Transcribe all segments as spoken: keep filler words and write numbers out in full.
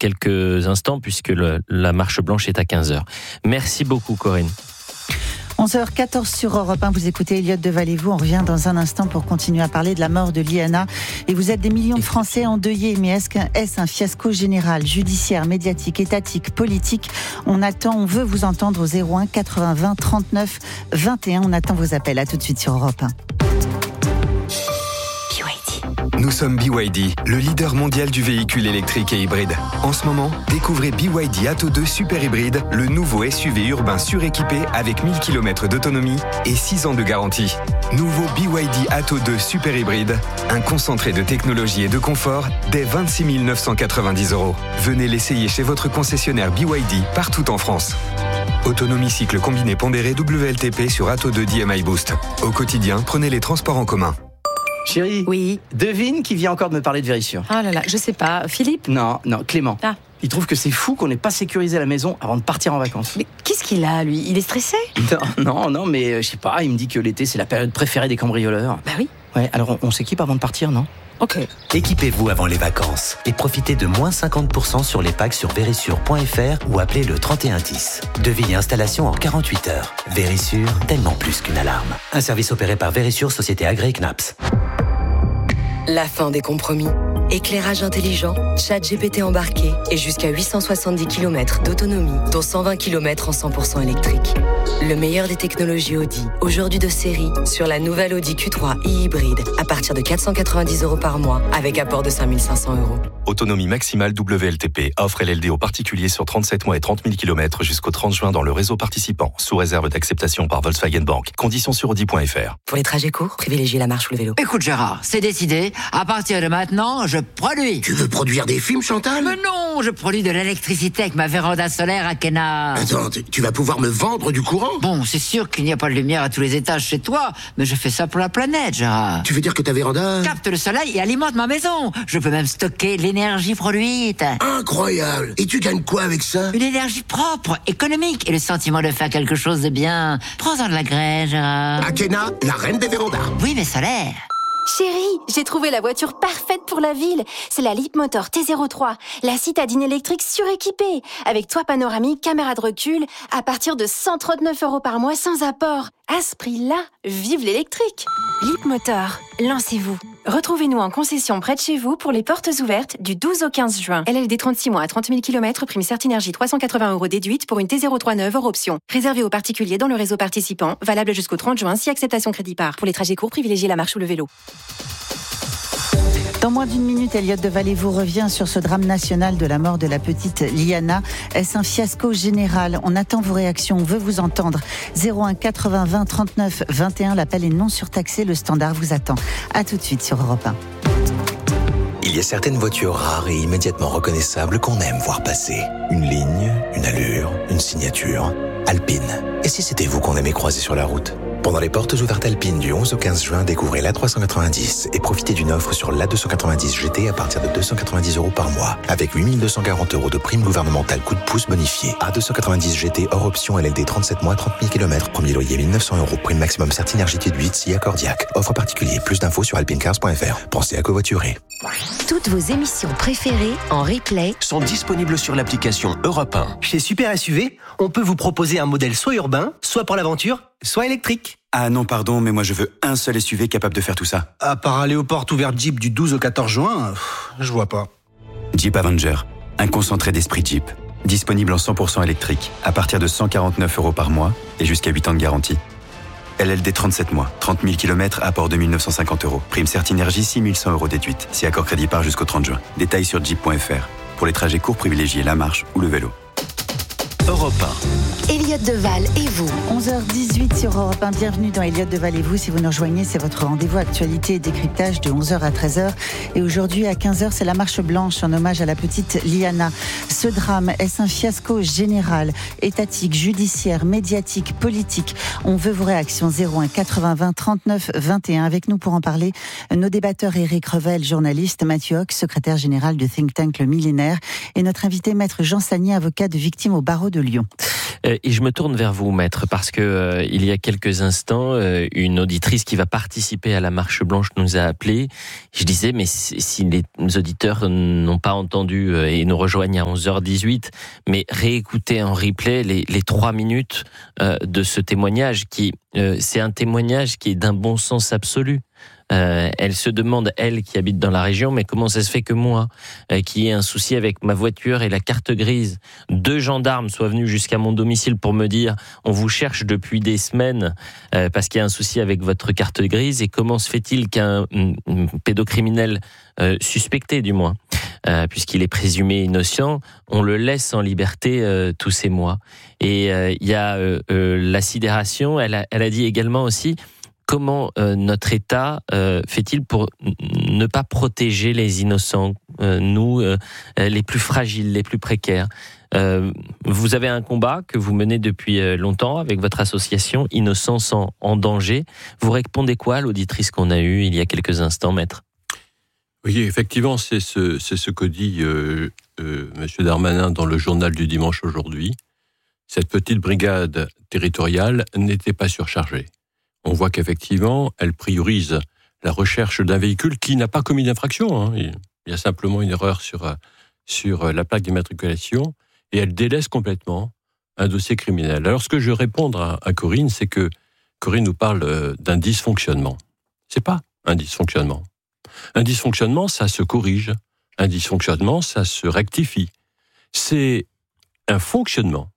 quelques instants puisque le, la marche blanche est à quinze heures. Merci beaucoup Corinne. onze heures quatorze sur Europe un, vous écoutez Elliott Deval-et-Vous. On revient dans un instant pour continuer à parler de la mort de Liana. Et vous êtes des millions de Français endeuillés, mais est-ce qu'un, est-ce un fiasco général, judiciaire, médiatique, étatique, politique? On attend, on veut vous entendre au zéro un quatre-vingts vingt trente-neuf vingt et un. On attend vos appels. À tout de suite sur Europe un. Nous sommes B Y D, le leader mondial du véhicule électrique et hybride. En ce moment, découvrez B Y D Atto deux Super Hybride, le nouveau S U V urbain suréquipé avec mille kilomètres d'autonomie et six ans de garantie. Nouveau B Y D Atto deux Super Hybride, un concentré de technologie et de confort dès vingt-six mille neuf cent quatre-vingt-dix euros. Venez l'essayer chez votre concessionnaire B Y D partout en France. Autonomie cycle combiné pondéré W L T P sur Atto deux D M I Boost. Au quotidien, prenez les transports en commun. Chérie, oui. Devine qui vient encore de me parler de Vérissure. Ah là là, je sais pas. Philippe ? Non, non, Clément. Ah. Il trouve que c'est fou qu'on n'ait pas sécurisé la maison avant de partir en vacances. Mais qu'est-ce qu'il a, lui ? Il est stressé ? Non, non, non, mais euh, je sais pas, il me dit que l'été, c'est la période préférée des cambrioleurs. Bah oui. Ouais, alors on, on s'équipe avant de partir, non ? Ok. Équipez-vous avant les vacances et profitez de moins cinquante pour cent sur les packs sur vérissure point f r ou appelez le trente et un dix. Devis et installation en quarante-huit heures. Vérissure, tellement plus qu'une alarme. Un service opéré par Vérissure, société agréée C N A P S. La fin des compromis. Éclairage intelligent, chat G P T embarqué et jusqu'à huit cent soixante-dix kilomètres d'autonomie, dont cent vingt kilomètres en cent pour cent électrique. Le meilleur des technologies Audi, aujourd'hui de série, sur la nouvelle Audi Q trois e-hybride, à partir de quatre cent quatre-vingt-dix euros par mois, avec apport de cinq mille cinq cents euros. Autonomie maximale W L T P. Offre L L D aux particuliers sur trente-sept mois et trente mille kilomètres jusqu'au trente juin dans le réseau participant, sous réserve d'acceptation par Volkswagen Bank. Conditions sur Audi point F R. Pour les trajets courts, privilégiez la marche ou le vélo. Écoute Gérard, c'est décidé. À partir de maintenant, je produis. Tu veux produire des films, Chantal ? Mais non, je produis de l'électricité avec ma véranda solaire à Kena. Attends, tu vas pouvoir me vendre du courant ? Bon, c'est sûr qu'il n'y a pas de lumière à tous les étages chez toi, mais je fais ça pour la planète, Gérard. Tu veux dire que ta véranda capte le soleil et alimente ma maison. Je peux même stocker l'énergie produite. Incroyable. Et tu gagnes quoi avec ça ? Une énergie propre, économique et le sentiment de faire quelque chose de bien. Prends-en de la graine, Gérard. Akena, la reine des vérandas. Oui, mais solaire. Chérie, j'ai trouvé la voiture parfaite pour la ville. C'est la Leapmotor T zéro trois, la citadine électrique suréquipée, avec toit panoramique, caméra de recul, à partir de cent trente-neuf euros par mois sans apport. À ce prix-là, vive l'électrique. Leapmotor, lancez-vous. Retrouvez-nous en concession près de chez vous pour les portes ouvertes du douze au quinze juin. L L D trente-six mois à trente mille kilomètres, prime Certinergie trois cent quatre-vingts euros déduite pour une T zéro trois neuve hors option. Réservé aux particuliers dans le réseau participant, valable jusqu'au trente juin si acceptation crédit par. Pour les trajets courts, privilégiez la marche ou le vélo. Dans moins d'une minute, Elliott Deval-et-Vous revient sur ce drame national de la mort de la petite Liana. Est-ce un fiasco général ? On attend vos réactions, on veut vous entendre. zéro un quatre-vingts vingt trente-neuf vingt et un, l'appel est non surtaxé, le standard vous attend. À tout de suite sur Europe un. Il y a certaines voitures rares et immédiatement reconnaissables qu'on aime voir passer. Une ligne, une allure, une signature. Alpine. Et si c'était vous qu'on aimait croiser sur la route ? Pendant les portes ouvertes Alpine du onze au quinze juin, découvrez l'A trois cent quatre-vingt-dix et profitez d'une offre sur l'A deux cent quatre-vingt-dix G T à partir de deux cent quatre-vingt-dix euros par mois, avec huit mille deux cent quarante euros de prime gouvernementale coup de pouce bonifié. A deux cent quatre-vingt-dix G T hors option L L D trente-sept mois, trente mille kilomètres, premier loyer mille neuf cents euros, prime maximum Certinergie déduite si accordiaque. Offre particulier, plus d'infos sur alpinecars point f r. Pensez à covoiturer. Toutes vos émissions préférées en replay sont disponibles sur l'application Europe un. Chez Super S U V, on peut vous proposer un modèle soit urbain, soit pour l'aventure, soit électrique. Ah non, pardon, mais moi je veux un seul S U V capable de faire tout ça. À part aller aux portes ouvertes Jeep du douze au quatorze juin, pff, je vois pas. Jeep Avenger, un concentré d'esprit Jeep. Disponible en cent pour cent électrique, à partir de cent quarante-neuf euros par mois et jusqu'à huit ans de garantie. L L D trente-sept mois, trente mille kilomètres, apport deux mille neuf cent cinquante euros. Prime Certinergie six mille cent euros déduite, si accord crédit par jusqu'au trente juin. Détails sur jeep point f r. Pour les trajets courts, privilégiez la marche ou le vélo. Europe un. Elliott Deval et vous. onze heures dix-huit sur Europe un. Bienvenue dans Elliott Deval et vous. Si vous nous rejoignez, c'est votre rendez-vous actualité et décryptage de onze heures à treize heures. Et aujourd'hui, à quinze heures, c'est la marche blanche en hommage à la petite Liana. Ce drame, est-ce un fiasco général, étatique, judiciaire, médiatique, politique ? On veut vos réactions. zéro un quatre-vingts vingt trente-neuf vingt et un. Avec nous pour en parler, nos débatteurs Éric Revel, journaliste, Mathieu Hoc, secrétaire général du think tank Le Millénaire, et notre invité, maître Jean Sagnier, avocat de victimes au barreau de Lyon. Euh, et je me tourne vers vous, maître, parce que euh, il y a quelques instants, euh, une auditrice qui va participer à la Marche Blanche nous a appelé. Je disais, mais si, si les auditeurs n'ont pas entendu euh, et nous rejoignent à onze heures dix-huit, mais réécoutez en replay les, les trois minutes euh, de ce témoignage qui, euh, c'est un témoignage qui est d'un bon sens absolu. Euh, elle se demande, elle qui habite dans la région, mais comment ça se fait que moi, euh, qui ai un souci avec ma voiture et la carte grise, deux gendarmes soient venus jusqu'à mon domicile pour me dire on vous cherche depuis des semaines euh, parce qu'il y a un souci avec votre carte grise, et comment se fait-il qu'un um, pédocriminel euh, suspecté du moins, euh, puisqu'il est présumé innocent, on le laisse en liberté euh, tous ces mois. Et il euh, y a euh, euh, la sidération. Elle a, elle a dit également aussi comment euh, notre État euh, fait-il pour n- ne pas protéger les innocents, euh, nous, euh, les plus fragiles, les plus précaires. Euh, vous avez un combat que vous menez depuis longtemps avec votre association Innocence en, en danger. Vous répondez quoi à l'auditrice qu'on a eue il y a quelques instants, maître ? Oui, effectivement, c'est ce, c'est ce que dit euh, euh, M. Darmanin dans le journal du dimanche aujourd'hui. Cette petite brigade territoriale n'était pas surchargée. On voit qu'effectivement, elle priorise la recherche d'un véhicule qui n'a pas commis d'infraction. Hein. Il y a simplement une erreur sur, sur la plaque d'immatriculation, et elle délaisse complètement un dossier criminel. Alors, ce que je réponds à, à Corinne, c'est que Corinne nous parle d'un dysfonctionnement. C'est pas un dysfonctionnement. Un dysfonctionnement, ça se corrige. Un dysfonctionnement, ça se rectifie. C'est un fonctionnement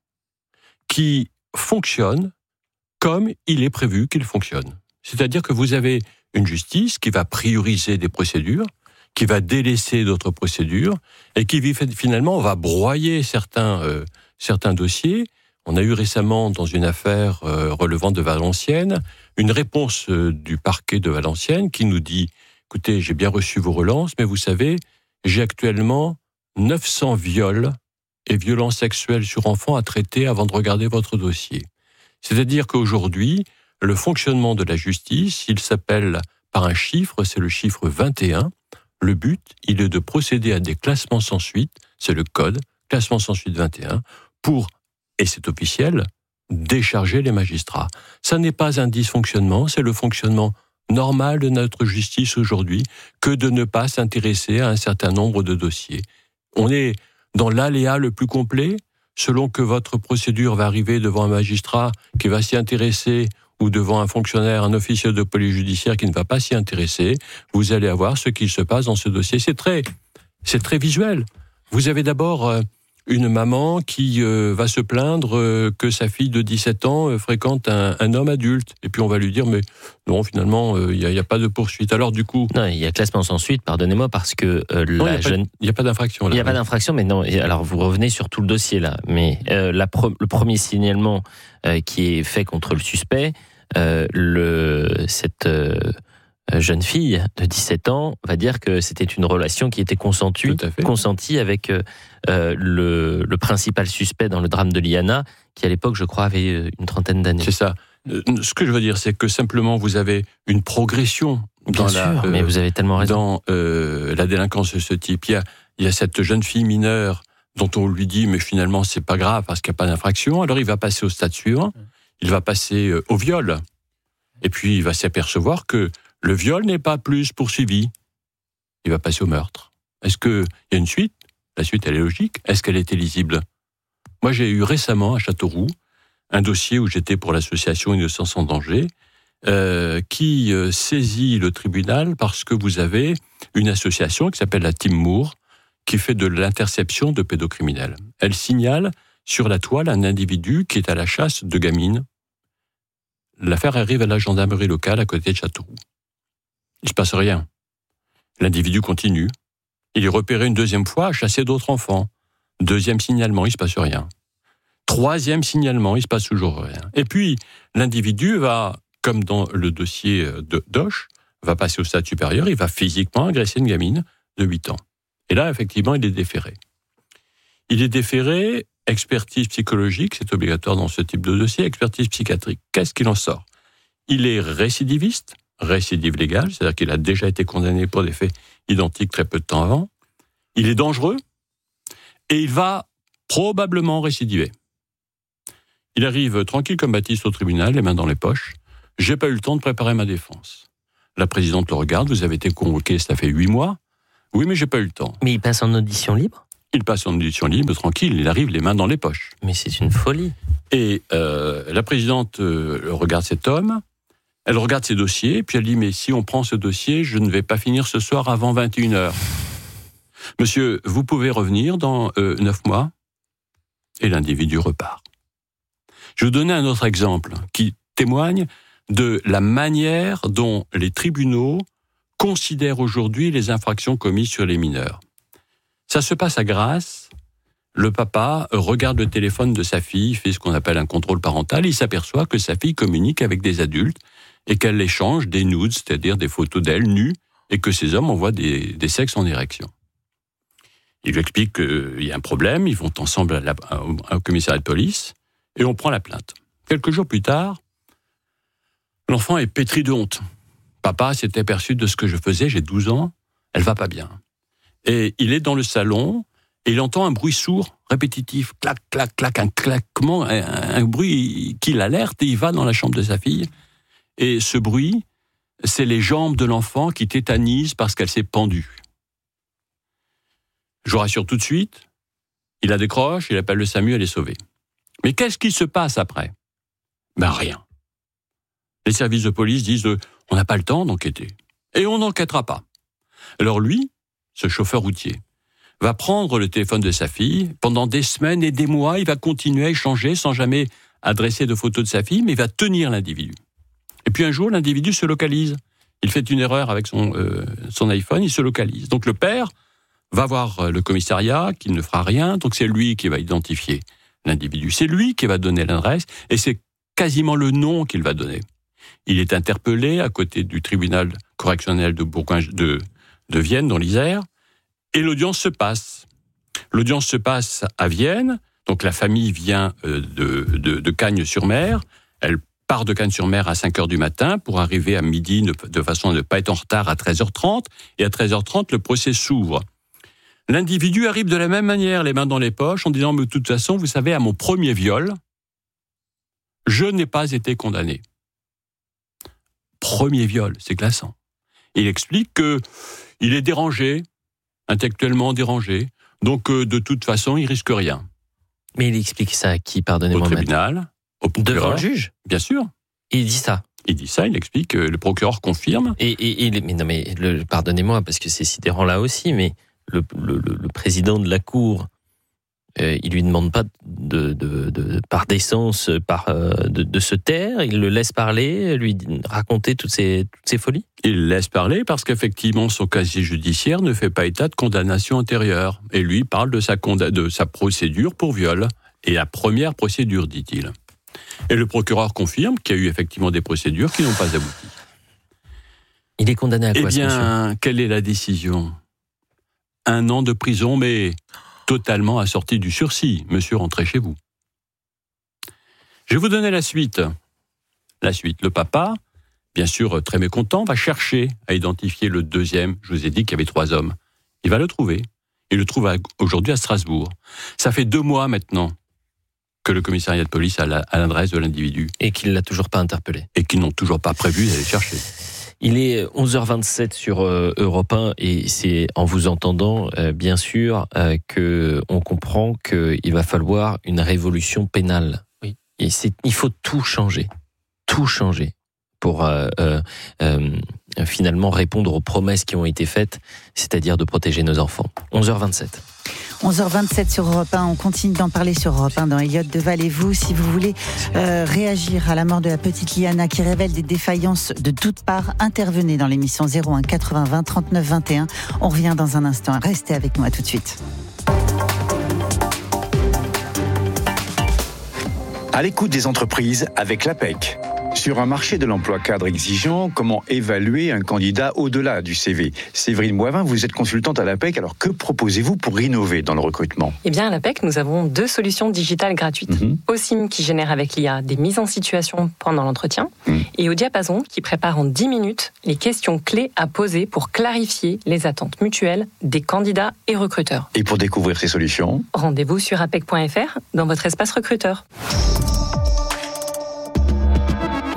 qui fonctionne comme il est prévu qu'il fonctionne. C'est-à-dire que vous avez une justice qui va prioriser des procédures, qui va délaisser d'autres procédures, et qui finalement va broyer certains, euh, certains dossiers. On a eu récemment, dans une affaire euh, relevant de Valenciennes, une réponse euh, du parquet de Valenciennes qui nous dit « Écoutez, j'ai bien reçu vos relances, mais vous savez, j'ai actuellement neuf cents viols et violences sexuelles sur enfants à traiter avant de regarder votre dossier. » C'est-à-dire qu'aujourd'hui, le fonctionnement de la justice, il s'appelle par un chiffre, c'est le chiffre vingt et un. Le but, il est de procéder à des classements sans suite, c'est le code, classement sans suite vingt et un, pour, et c'est officiel, décharger les magistrats. Ça n'est pas un dysfonctionnement, c'est le fonctionnement normal de notre justice aujourd'hui, que de ne pas s'intéresser à un certain nombre de dossiers. On est dans l'aléa le plus complet. Selon que votre procédure va arriver devant un magistrat qui va s'y intéresser, ou devant un fonctionnaire, un officier de police judiciaire qui ne va pas s'y intéresser, vous allez avoir ce qu'il se passe dans ce dossier. C'est très, c'est très visuel. Vous avez d'abord euh, une maman qui euh, va se plaindre euh, que sa fille de dix-sept ans euh, fréquente un, un homme adulte. Et puis on va lui dire, mais non, finalement, il euh, n'y a, a pas de poursuite. Alors du coup... Non, il y a classement sans suite, pardonnez-moi, parce que euh, non, la il jeune... Il n'y a pas d'infraction. Il n'y a pas d'infraction, mais non. Alors vous revenez sur tout le dossier là. Mais euh, la pro- le premier signalement euh, qui est fait contre le suspect, euh, le, cette... Euh, jeune fille de dix-sept ans va dire que c'était une relation qui était consentie, consentie avec euh, le, le principal suspect dans le drame de Liana, qui à l'époque, je crois, avait une trentaine d'années. C'est ça. Ce que je veux dire, c'est que simplement vous avez une progression Bien dans sûr, la, euh, mais vous avez tellement raison. dans euh, la délinquance de ce type. Il y a, il y a cette jeune fille mineure dont on lui dit, mais finalement, c'est pas grave parce qu'il n'y a pas d'infraction. Alors il va passer au stade suivant. Il va passer euh, au viol. Et puis il va s'apercevoir que le viol n'est pas plus poursuivi. Il va passer au meurtre. Est-ce qu'il y a une suite ? La suite, elle est logique. Est-ce qu'elle était lisible ? Moi, j'ai eu récemment à Châteauroux un dossier où j'étais pour l'association Innocence en danger, euh, qui euh, saisit le tribunal parce que vous avez une association qui s'appelle la Team Moore, qui fait de l'interception de pédocriminels. Elle signale sur la toile un individu qui est à la chasse de gamines. L'affaire arrive à la gendarmerie locale à côté de Châteauroux. Il ne se passe rien. L'individu continue. Il est repéré une deuxième fois à chasser d'autres enfants. Deuxième signalement, il ne se passe rien. Troisième signalement, il ne se passe toujours rien. Et puis, l'individu va, comme dans le dossier de Doche, va passer au stade supérieur, il va physiquement agresser une gamine de huit ans. Et là, effectivement, il est déféré. Il est déféré, expertise psychologique, c'est obligatoire dans ce type de dossier, expertise psychiatrique. Qu'est-ce qu'il en sort ? Il est récidiviste, récidive légale, c'est-à-dire qu'il a déjà été condamné pour des faits identiques très peu de temps avant. Il est dangereux et il va probablement récidiver. Il arrive tranquille comme Baptiste au tribunal, les mains dans les poches. J'ai pas eu le temps de préparer ma défense. La présidente le regarde, vous avez été convoqué, ça fait huit mois. Oui, mais j'ai pas eu le temps. Mais il passe en audition libre ? Il passe en audition libre, tranquille, il arrive les mains dans les poches. Mais c'est une folie. Et euh, la présidente euh, regarde cet homme, elle regarde ses dossiers, puis elle dit, mais si on prend ce dossier, je ne vais pas finir ce soir avant vingt et une heures. Monsieur, vous pouvez revenir dans euh, neuf mois ? Et l'individu repart. Je vais vous donner un autre exemple qui témoigne de la manière dont les tribunaux considèrent aujourd'hui les infractions commises sur les mineurs. Ça se passe à Grasse. Le papa regarde le téléphone de sa fille, fait ce qu'on appelle un contrôle parental, et il s'aperçoit que sa fille communique avec des adultes et qu'elle échange des nudes, c'est-à-dire des photos d'elle nues, et que ces hommes envoient des, des sexes en érection. Il lui explique qu'il y a un problème, ils vont ensemble à la, au, au commissariat de police, et on prend la plainte. Quelques jours plus tard, l'enfant est pétri de honte. Papa s'était aperçu de ce que je faisais, j'ai douze ans, elle va pas bien. Et il est dans le salon, et il entend un bruit sourd, répétitif, clac, clac, clac, un claquement, un, un bruit qui l'alerte, et il va dans la chambre de sa fille. Et ce bruit, c'est les jambes de l'enfant qui tétanisent parce qu'elle s'est pendue. Je vous rassure tout de suite, il la décroche, il appelle le SAMU, elle est sauvée. Mais qu'est-ce qui se passe après ? Ben rien. Les services de police disent euh, on n'a pas le temps d'enquêter. Et on n'enquêtera pas. Alors lui, ce chauffeur routier, va prendre le téléphone de sa fille. Pendant des semaines et des mois, il va continuer à échanger sans jamais adresser de photos de sa fille, mais il va tenir l'individu. Et puis un jour, l'individu se localise. Il fait une erreur avec son, euh, son iPhone, il se localise. Donc le père va voir le commissariat, qui ne fera rien, donc c'est lui qui va identifier l'individu. C'est lui qui va donner l'adresse, et c'est quasiment le nom qu'il va donner. Il est interpellé à côté du tribunal correctionnel de Bourgogne, de, de Vienne, dans l'Isère, et l'audience se passe. L'audience se passe à Vienne, donc la famille vient de, de, de Cagnes-sur-Mer, elle part de Cagnes-sur-Mer à cinq heures du matin pour arriver à midi de façon à ne pas être en retard à treize heures trente, et à treize heures trente, le procès s'ouvre. L'individu arrive de la même manière, les mains dans les poches, en disant « mais de toute façon, vous savez, à mon premier viol, je n'ai pas été condamné. » Premier viol, c'est glaçant. Il explique qu'il est dérangé, intellectuellement dérangé, donc euh, de toute façon, il risque rien. Mais il explique ça à qui, pardonnez-moi? Au tribunal, au procureur. Devant le juge? Bien sûr. Il dit ça? Il dit ça, il explique, que le procureur confirme. Et, et, et mais non, mais le, pardonnez-moi, parce que c'est sidérant là aussi, mais le, le, le président de la Cour, euh, il lui demande pas de, de, de par décence, par euh, de, de se taire, il le laisse parler, lui raconter toutes ces, toutes ces folies. Il le laisse parler parce qu'effectivement son casier judiciaire ne fait pas état de condamnation antérieure. Et lui parle de sa, conda- de sa procédure pour viol. Et la première procédure, dit-il. Et le procureur confirme qu'il y a eu effectivement des procédures qui n'ont pas abouti. Il est condamné à quoi, Eh bien, ce monsieur ? Quelle est la décision ? Un an de prison, mais totalement assorti du sursis. Monsieur, rentrez chez vous. Je vais vous donner la suite. La suite. Le papa, bien sûr très mécontent, va chercher à identifier le deuxième. Je vous ai dit qu'il y avait trois hommes. Il va le trouver. Il le trouve à, aujourd'hui à Strasbourg. Ça fait deux mois maintenant que le commissariat de police a, la, a l'adresse de l'individu. Et qu'il ne l'a toujours pas interpellé. Et qu'ils n'ont toujours pas prévu d'aller chercher. Il est onze heures vingt-sept sur euh, Europe un et c'est en vous entendant, euh, bien sûr, euh, qu'on comprend qu'il va falloir une révolution pénale. Oui. Et c'est, il faut tout changer. Tout changer pour euh, euh, euh, finalement répondre aux promesses qui ont été faites, c'est-à-dire de protéger nos enfants. onze heures vingt-sept. onze heures vingt-sept sur Europe un, on continue d'en parler sur Europe un dans Elliott Deval et vous, si vous voulez euh, réagir à la mort de la petite Liana qui révèle des défaillances de toutes parts, intervenez dans l'émission zéro un quatre-vingts vingt trente-neuf vingt et un. On revient dans un instant, restez avec nous, à tout de suite. À l'écoute des entreprises avec l'A P E C. Sur un marché de l'emploi cadre exigeant, comment évaluer un candidat au-delà du C V ? Séverine Boivin, vous êtes consultante à l'A P E C, alors que proposez-vous pour innover dans le recrutement ? Eh bien, à l'A P E C, nous avons deux solutions digitales gratuites. Mm-hmm. Osim qui génère avec l'I A des mises en situation pendant l'entretien, mm. et au Diapason qui prépare en dix minutes les questions clés à poser pour clarifier les attentes mutuelles des candidats et recruteurs. Et pour découvrir ces solutions, rendez-vous sur apec point f r dans votre espace recruteur.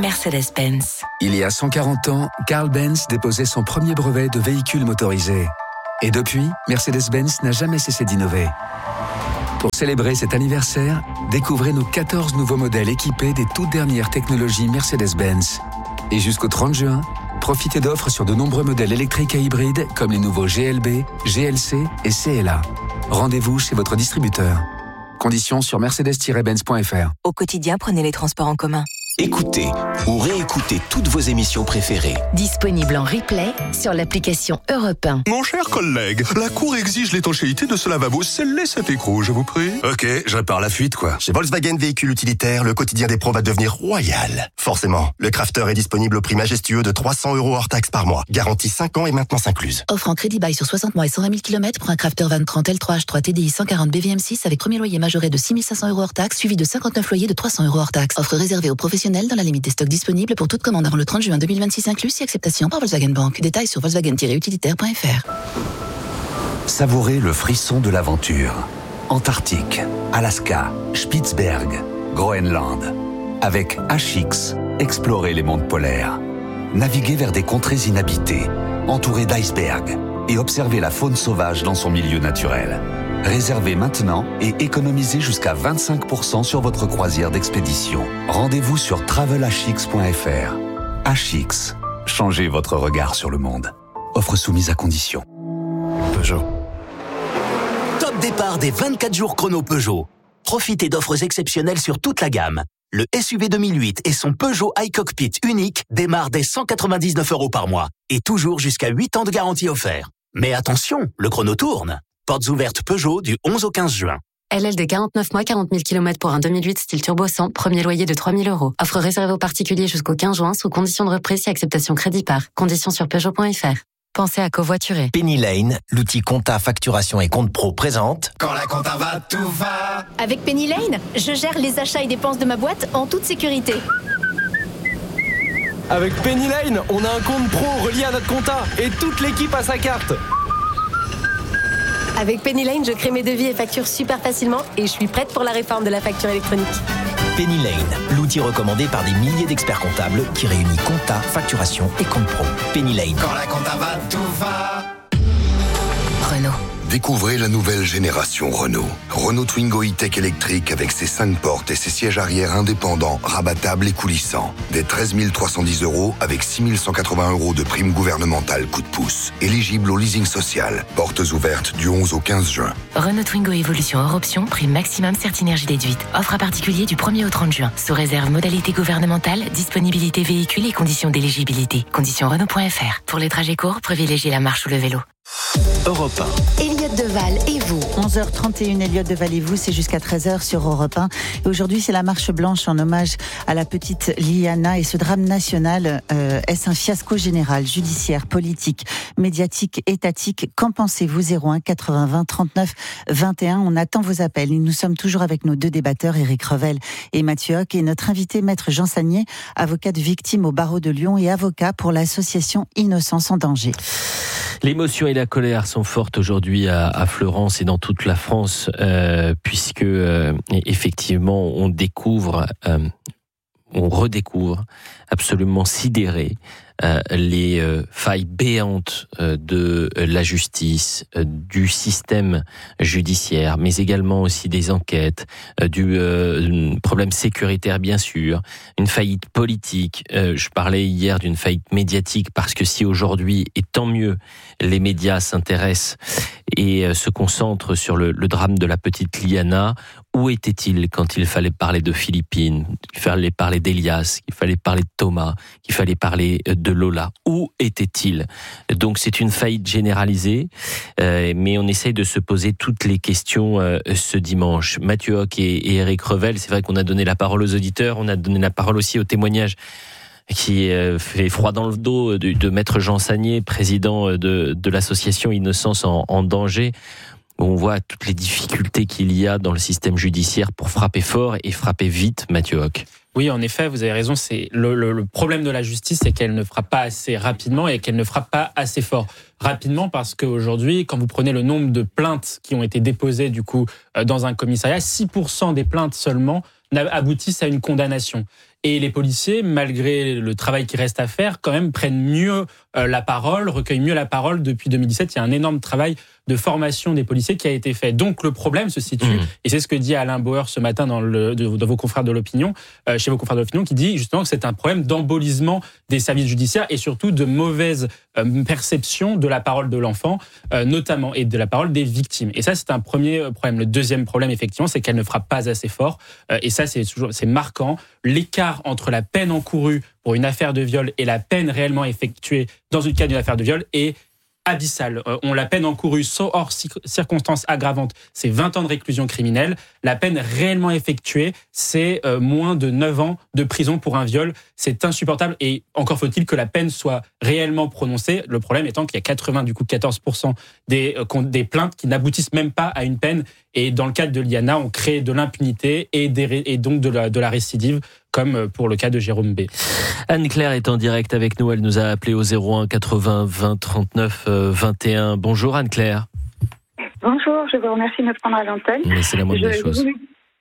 Mercedes-Benz. Il y a cent quarante ans, Carl Benz déposait son premier brevet de véhicule motorisé. Et depuis, Mercedes-Benz n'a jamais cessé d'innover. Pour célébrer cet anniversaire, découvrez nos quatorze nouveaux modèles équipés des toutes dernières technologies Mercedes-Benz. Et jusqu'au trente juin, profitez d'offres sur de nombreux modèles électriques et hybrides comme les nouveaux G L B, G L C et C L A. Rendez-vous chez votre distributeur. Conditions sur mercedes tiret benz point f r. Au quotidien, prenez les transports en commun. Écoutez ou réécoutez toutes vos émissions préférées. Disponible en replay sur l'application Europe un. Mon cher collègue, la Cour exige l'étanchéité de ce lavabo. Scellez cet écrou, je vous prie. Ok, je répare la fuite, quoi. Chez Volkswagen Véhicules Utilitaires, le quotidien des pros va devenir royal. Forcément, le Crafter est disponible au prix majestueux de trois cents euros hors taxe par mois. Garantie cinq ans et maintenance incluse. Offre en crédit bail sur soixante mois et cent vingt mille kilomètres pour un Crafter vingt trente L trois H trois T D I cent quarante B V M six avec premier loyer majoré de six mille cinq cents euros hors taxe, suivi de cinquante-neuf loyers de trois cents euros hors taxe. Offre réservée aux professionnels dans la limite des stocks disponibles pour toute commande avant le trente juin deux mille vingt-six inclus, si acceptation par Volkswagen Bank. Détails sur volkswagen tiret utilitaire point f r. Savourez le frisson de l'aventure. Antarctique, Alaska, Spitzberg, Groenland. Avec H X, explorez les mondes polaires. Naviguez vers des contrées inhabitées, entourées d'icebergs, et observez la faune sauvage dans son milieu naturel. Réservez maintenant et économisez jusqu'à vingt-cinq pour cent sur votre croisière d'expédition. Rendez-vous sur travel h x point f r. H X, changez votre regard sur le monde. Offre soumise à condition. Peugeot. Top départ des vingt-quatre jours chrono Peugeot. Profitez d'offres exceptionnelles sur toute la gamme. Le S U V deux mille huit et son Peugeot iCockpit unique démarrent dès cent quatre-vingt-dix-neuf euros par mois et toujours jusqu'à huit ans de garantie offert. Mais attention, le chrono tourne. Portes ouvertes Peugeot du onze au quinze juin. L L D quarante-neuf mois, quarante mille kilomètres pour un deux mille huit style turbo cent, premier loyer de trois mille euros. Offre réservée aux particuliers jusqu'au quinze juin sous condition de reprise et acceptation crédit par. Conditions sur peugeot point f r. Pensez à covoiturer. Penny Lane, l'outil compta, facturation et compte pro présente. Quand la compta va, tout va. Avec Penny Lane, je gère les achats et dépenses de ma boîte en toute sécurité. Avec Penny Lane, on a un compte pro relié à notre compta et toute l'équipe a sa carte. Avec Penny Lane, je crée mes devis et factures super facilement et je suis prête pour la réforme de la facture électronique. Penny Lane, l'outil recommandé par des milliers d'experts comptables qui réunit compta, facturation et compte pro. Penny Lane. Quand la compta va, tout va. Renault. Découvrez la nouvelle génération Renault. Renault Twingo e-Tech électrique avec ses cinq portes et ses sièges arrière indépendants, rabattables et coulissants. Dès treize mille trois cent dix euros avec six mille cent quatre-vingts euros de prime gouvernementale coup de pouce. Éligible au leasing social. Portes ouvertes du onze au quinze juin. Renault Twingo Evolution hors option, prime maximum Certinergie déduite. Offre à particulier du premier au trente juin. Sous réserve modalité gouvernementale, disponibilité véhicule et conditions d'éligibilité. Conditions Renault point f r. Pour les trajets courts, privilégiez la marche ou le vélo. Europe un. Elliot Deval et vous. onze heures trente et une, Elliot Deval et vous, c'est jusqu'à treize heures sur Europe un. Et aujourd'hui, c'est la marche blanche en hommage à la petite Liana. Et ce drame national, euh, est-ce un fiasco général, judiciaire, politique, médiatique, étatique? Qu'en pensez-vous? zéro un quatre-vingts vingt trente-neuf vingt et un. On attend vos appels. Nous sommes toujours avec nos deux débatteurs, Éric Revel et Mathieu Hoc, et notre invité, maître Jean Sagnier, avocat de victime au barreau de Lyon et avocat pour l'association Innocence en danger. L'émotion et la colère sont fortes aujourd'hui à, à Fleurance et dans toute la France, euh, puisque euh, effectivement on découvre, euh, on redécouvre, absolument sidéré, euh, les euh, failles béantes euh, de la justice, euh, du système judiciaire, mais également aussi des enquêtes, euh, du euh, problème sécuritaire bien sûr, une faillite politique. Euh, je parlais hier d'une faillite médiatique parce que si aujourd'hui, et tant mieux, les médias s'intéressent et euh, se concentrent sur le, le drame de la petite Liana, où était-il quand il fallait parler de Philippines, qu'il fallait parler d'Elias, qu'il fallait parler de Thomas, qu'il fallait parler de Lola? Où était-il? Donc c'est une faillite généralisée, euh, mais on essaye de se poser toutes les questions euh, ce dimanche. Mathieu Hoc et, et Éric Revel, c'est vrai qu'on a donné la parole aux auditeurs, on a donné la parole aussi aux témoignages qui euh, fait froid dans le dos de, de maître Jean Sagnier, président de, de l'association Innocence en, en danger. On voit toutes les difficultés qu'il y a dans le système judiciaire pour frapper fort et frapper vite, Mathieu Hoc. Oui, en effet, vous avez raison. C'est le, le, le problème de la justice, c'est qu'elle ne frappe pas assez rapidement et qu'elle ne frappe pas assez fort. Rapidement parce qu'aujourd'hui, quand vous prenez le nombre de plaintes qui ont été déposées du coup dans un commissariat, six pour cent des plaintes seulement aboutissent à une condamnation. Et les policiers, malgré le travail qui reste à faire, quand même prennent mieux la parole, recueillent mieux la parole. Depuis deux mille dix-sept, il y a un énorme travail de formation des policiers qui a été fait. Donc le problème se situe, mmh. et c'est ce que dit Alain Bauer ce matin dans, le, de, dans vos confrères de l'opinion, euh, chez vos confrères de l'opinion, qui dit justement que c'est un problème d'embolisement des services judiciaires et surtout de mauvaise euh, perception de la parole de l'enfant, euh, notamment, et de la parole des victimes. Et ça, c'est un premier problème. Le deuxième problème, effectivement, c'est qu'elle ne frappe pas assez fort. Euh, et ça, c'est toujours, c'est marquant. L'écart entre la peine encourue pour une affaire de viol et la peine réellement effectuée dans une cas d'une affaire de viol est abyssal. Euh, on la peine encourue hors circonstances aggravantes, c'est vingt ans de réclusion criminelle. La peine réellement effectuée, c'est euh, moins de neuf ans de prison pour un viol. C'est insupportable et encore faut-il que la peine soit réellement prononcée. Le problème étant qu'il y a quatre-vingts, du coup quatorze pour cent des, euh, des plaintes qui n'aboutissent même pas à une peine. Et dans le cadre de l'I A N A, on crée de l'impunité et, des, et donc de la, de la récidive, comme pour le cas de Jérôme B. Anne-Claire est en direct avec nous. Elle nous a appelé au zéro un quatre-vingts vingt trente-neuf vingt et un. Bonjour Anne-Claire. Bonjour, je vous remercie de me prendre à l'antenne. Mais c'est la moindre des choses. Voulais,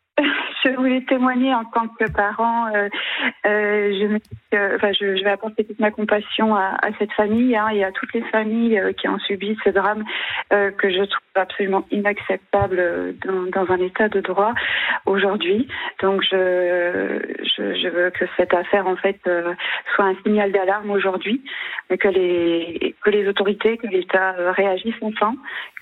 je voulais témoigner en tant que parent. Euh, euh, je, me, euh, enfin, je, je vais apporter toute ma compassion à, à cette famille hein, et à toutes les familles euh, qui ont subi ce drame euh, que je trouve absolument inacceptable dans, dans un état de droit aujourd'hui. Donc, je, je, je veux que cette affaire en fait euh, soit un signal d'alarme aujourd'hui, que les que les autorités, que l'État euh, réagissent enfin,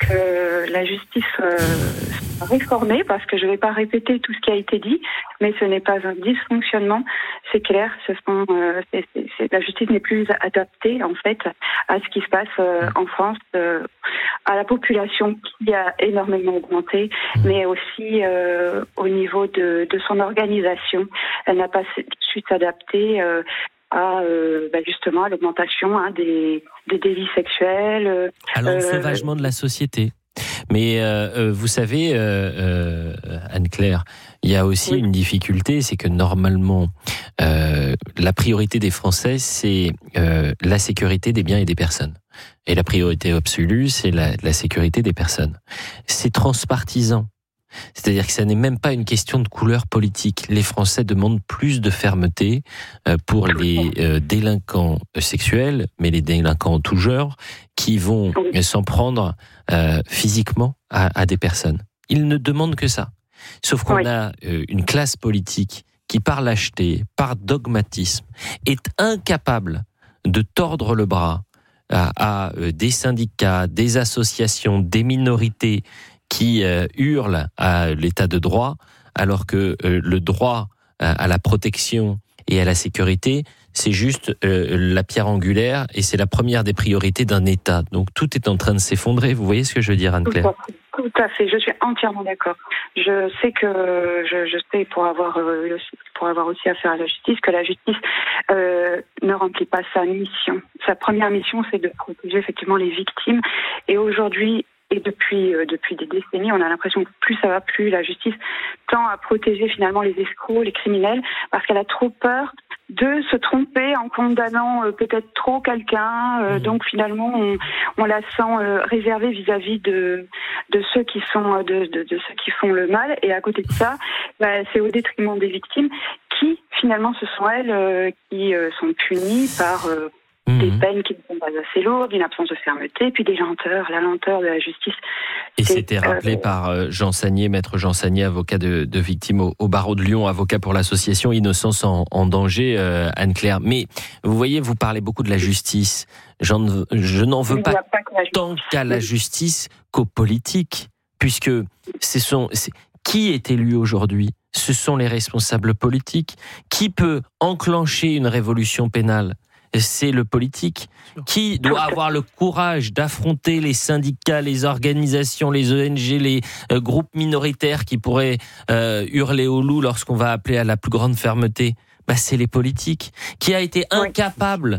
que la justice euh, soit réformée, parce que je ne vais pas répéter tout ce qui a été dit, mais ce n'est pas un dysfonctionnement, c'est clair. Ce sont, euh, c'est, c'est, c'est, la justice n'est plus adaptée en fait à ce qui se passe euh, en France, euh, à la population qui a énormément augmenté, mais aussi euh, au niveau de, de son organisation. Elle n'a pas su s'adapter euh, à euh, bah justement à l'augmentation hein, des, des délits sexuels. Euh, à l'ensauvagement euh, de la société. Mais euh, vous savez, euh, euh, Anne-Claire, il y a aussi oui. une difficulté, c'est que normalement, euh, la priorité des Français, c'est euh, la sécurité des biens et des personnes. Et la priorité absolue, c'est la, la sécurité des personnes. C'est transpartisan. C'est-à-dire que ça n'est même pas une question de couleur politique. Les Français demandent plus de fermeté pour les euh, délinquants sexuels, mais les délinquants en tout genre, qui vont s'en prendre euh, physiquement à, à des personnes. Ils ne demandent que ça. Sauf qu'on oui. a euh, une classe politique qui, par lâcheté, par dogmatisme, est incapable de tordre le bras à, à euh, des syndicats, des associations, des minorités qui euh, hurlent à l'état de droit, alors que euh, le droit euh, à la protection et à la sécurité, c'est juste euh, la pierre angulaire et c'est la première des priorités d'un État. Donc tout est en train de s'effondrer. Vous voyez ce que je veux dire, Anne-Claire ? Tout à fait, je suis entièrement d'accord. Je sais que je, je sais pour avoir euh, pour avoir aussi affaire à la justice que la justice euh, ne remplit pas sa mission. Sa première mission, c'est de protéger effectivement les victimes. Et aujourd'hui, et depuis euh, depuis des décennies, on a l'impression que plus ça va, plus la justice tend à protéger finalement les escrocs, les criminels, parce qu'elle a trop peur de se tromper en condamnant euh, peut-être trop quelqu'un. Euh, mmh. Donc finalement, on, on la sent euh, réservée vis-à-vis de de ceux qui sont de, de, de ceux qui font le mal. Et à côté de ça, bah, c'est au détriment des victimes qui finalement ce sont elles euh, qui euh, sont punies par euh, Mmh. des peines qui ne sont pas assez lourdes, une absence de fermeté, puis des lenteurs, la lenteur de la justice. Et c'était rappelé euh, par Jean Sagnier, maître Jean Sagnier, avocat de, de victimes au, au barreau de Lyon, avocat pour l'association Innocence en, en danger, euh, Anne-Claire. Mais vous voyez, vous parlez beaucoup de la justice. J'en, je n'en veux pas, pas tant qu'à la justice qu'aux politiques, puisque c'est son, c'est, qui est élu aujourd'hui ? Ce sont les responsables politiques. Qui peut enclencher une révolution pénale ? C'est le politique qui doit avoir le courage d'affronter les syndicats, les organisations, les O N G, les euh, groupes minoritaires qui pourraient euh, hurler au loup lorsqu'on va appeler à la plus grande fermeté. Bah, c'est les politiques qui a été incapable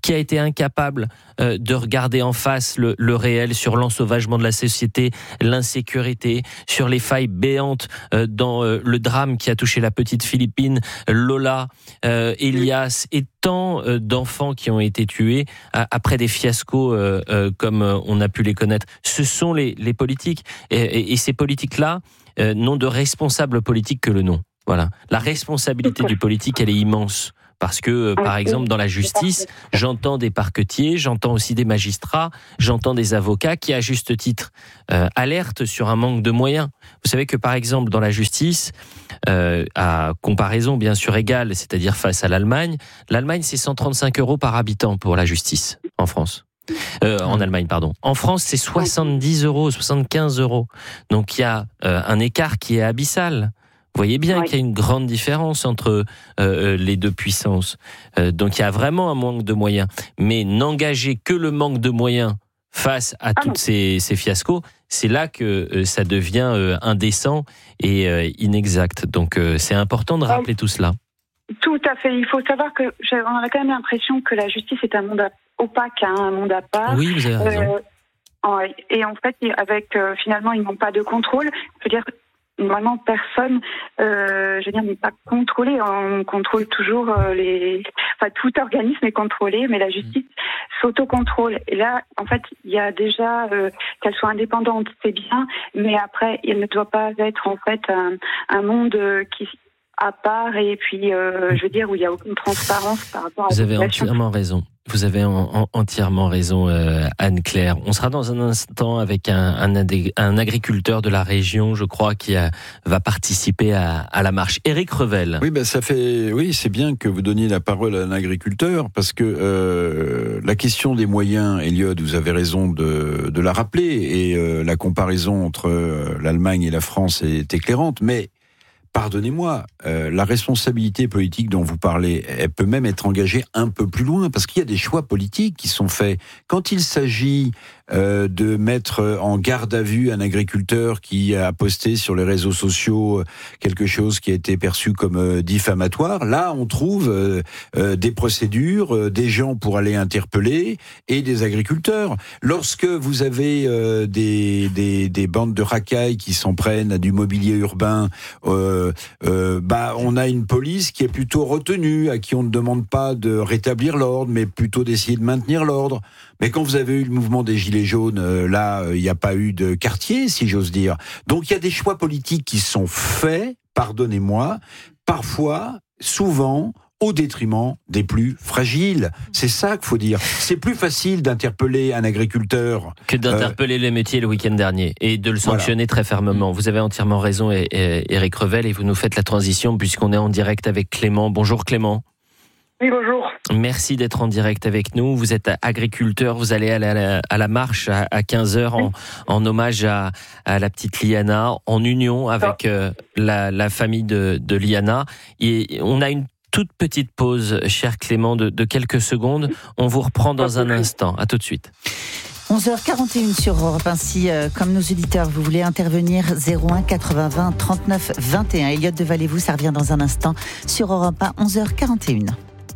qui a été incapable euh, de regarder en face le, le réel sur l'ensauvagement de la société, l'insécurité, sur les failles béantes euh, dans euh, le drame qui a touché la petite Philippine, Lola, euh, Elias et tant euh, d'enfants qui ont été tués à, après des fiascos euh, euh, comme euh, on a pu les connaître. Ce sont les, les politiques et, et, et ces politiques-là euh, n'ont de responsable politique que le nom. Voilà. La responsabilité du politique, elle est immense. Parce que, euh, par exemple, dans la justice, j'entends des parquetiers, j'entends aussi des magistrats, j'entends des avocats qui, à juste titre, euh, alertent sur un manque de moyens. Vous savez que, par exemple, dans la justice, euh, à comparaison bien sûr égale, c'est-à-dire face à l'Allemagne, l'Allemagne, c'est cent trente-cinq euros par habitant pour la justice en France. Euh, en Allemagne, pardon. En France, c'est soixante-dix euros, soixante-quinze euros. Donc, il y a euh, un écart qui est abyssal. Vous voyez bien oui. qu'il y a une grande différence entre euh, les deux puissances. Euh, donc il y a vraiment un manque de moyens. Mais n'engager que le manque de moyens face à ah toutes ces, ces fiascos, c'est là que euh, ça devient euh, indécent et euh, inexact. Donc euh, c'est important de rappeler tout cela. Tout à fait. Il faut savoir que on a quand même l'impression que la justice est un monde opaque, hein, un monde à part. Oui, vous avez raison. Euh, et en fait, avec euh, finalement, ils n'ont pas de contrôle. Je veux dire. Normalement, personne, euh, je veux dire, n'est pas contrôlé. On contrôle toujours euh, les... Enfin, tout organisme est contrôlé, mais la justice mmh. s'autocontrôle. Et là, en fait, il y a déjà... Euh, qu'elle soit indépendante, c'est bien, mais après, il ne doit pas être, en fait, un, un monde qui... à part, et puis, euh, je veux dire, où il n'y a aucune transparence par rapport à... Vous avez entièrement raison. Vous avez en, en, entièrement raison, euh, Anne-Claire. On sera dans un instant avec un, un, un agriculteur de la région, je crois, qui a, va participer à, à la marche. Éric Revel. Oui, ben ça fait, oui, c'est bien que vous donniez la parole à un agriculteur, parce que euh, la question des moyens, Elliot, vous avez raison de, de la rappeler, et euh, la comparaison entre l'Allemagne et la France est éclairante, mais pardonnez-moi, euh, la responsabilité politique dont vous parlez, elle peut même être engagée un peu plus loin, parce qu'il y a des choix politiques qui sont faits. Quand il s'agit euh, de mettre en garde à vue un agriculteur qui a posté sur les réseaux sociaux quelque chose qui a été perçu comme euh, diffamatoire, là on trouve euh, euh, des procédures, euh, des gens pour aller interpeller et des agriculteurs. Lorsque vous avez euh, des, des, des bandes de racailles qui s'en prennent à du mobilier urbain, euh, Euh, bah, on a une police qui est plutôt retenue, à qui on ne demande pas de rétablir l'ordre, mais plutôt d'essayer de maintenir l'ordre. Mais quand vous avez eu le mouvement des Gilets jaunes, euh, là, il n'y a pas eu de quartier, si j'ose dire. Donc il y a des choix politiques qui sont faits, pardonnez-moi, parfois, souvent, au détriment des plus fragiles. C'est ça qu'il faut dire. C'est plus facile d'interpeller un agriculteur que d'interpeller euh, les métiers le week-end dernier et de le sanctionner voilà. très fermement. Vous avez entièrement raison, et, et, Éric Revel, et vous nous faites la transition puisqu'on est en direct avec Clément. Bonjour Clément. Oui, bonjour. Merci d'être en direct avec nous. Vous êtes agriculteur, vous allez à la, à la marche à, à quinze heures en, en hommage à, à la petite Liana, en union avec euh, la, la famille de, de Liana. Et on a une toute petite pause, cher Clément, de, de quelques secondes. On vous reprend dans un instant. À tout de suite. onze heures quarante et une sur Europe un. Si, euh, comme nos auditeurs, vous voulez intervenir, zéro un quatre-vingts vingt trente-neuf vingt et un. Elliot de Valez-vous, ça revient dans un instant sur Europe un, onze heures quarante et une.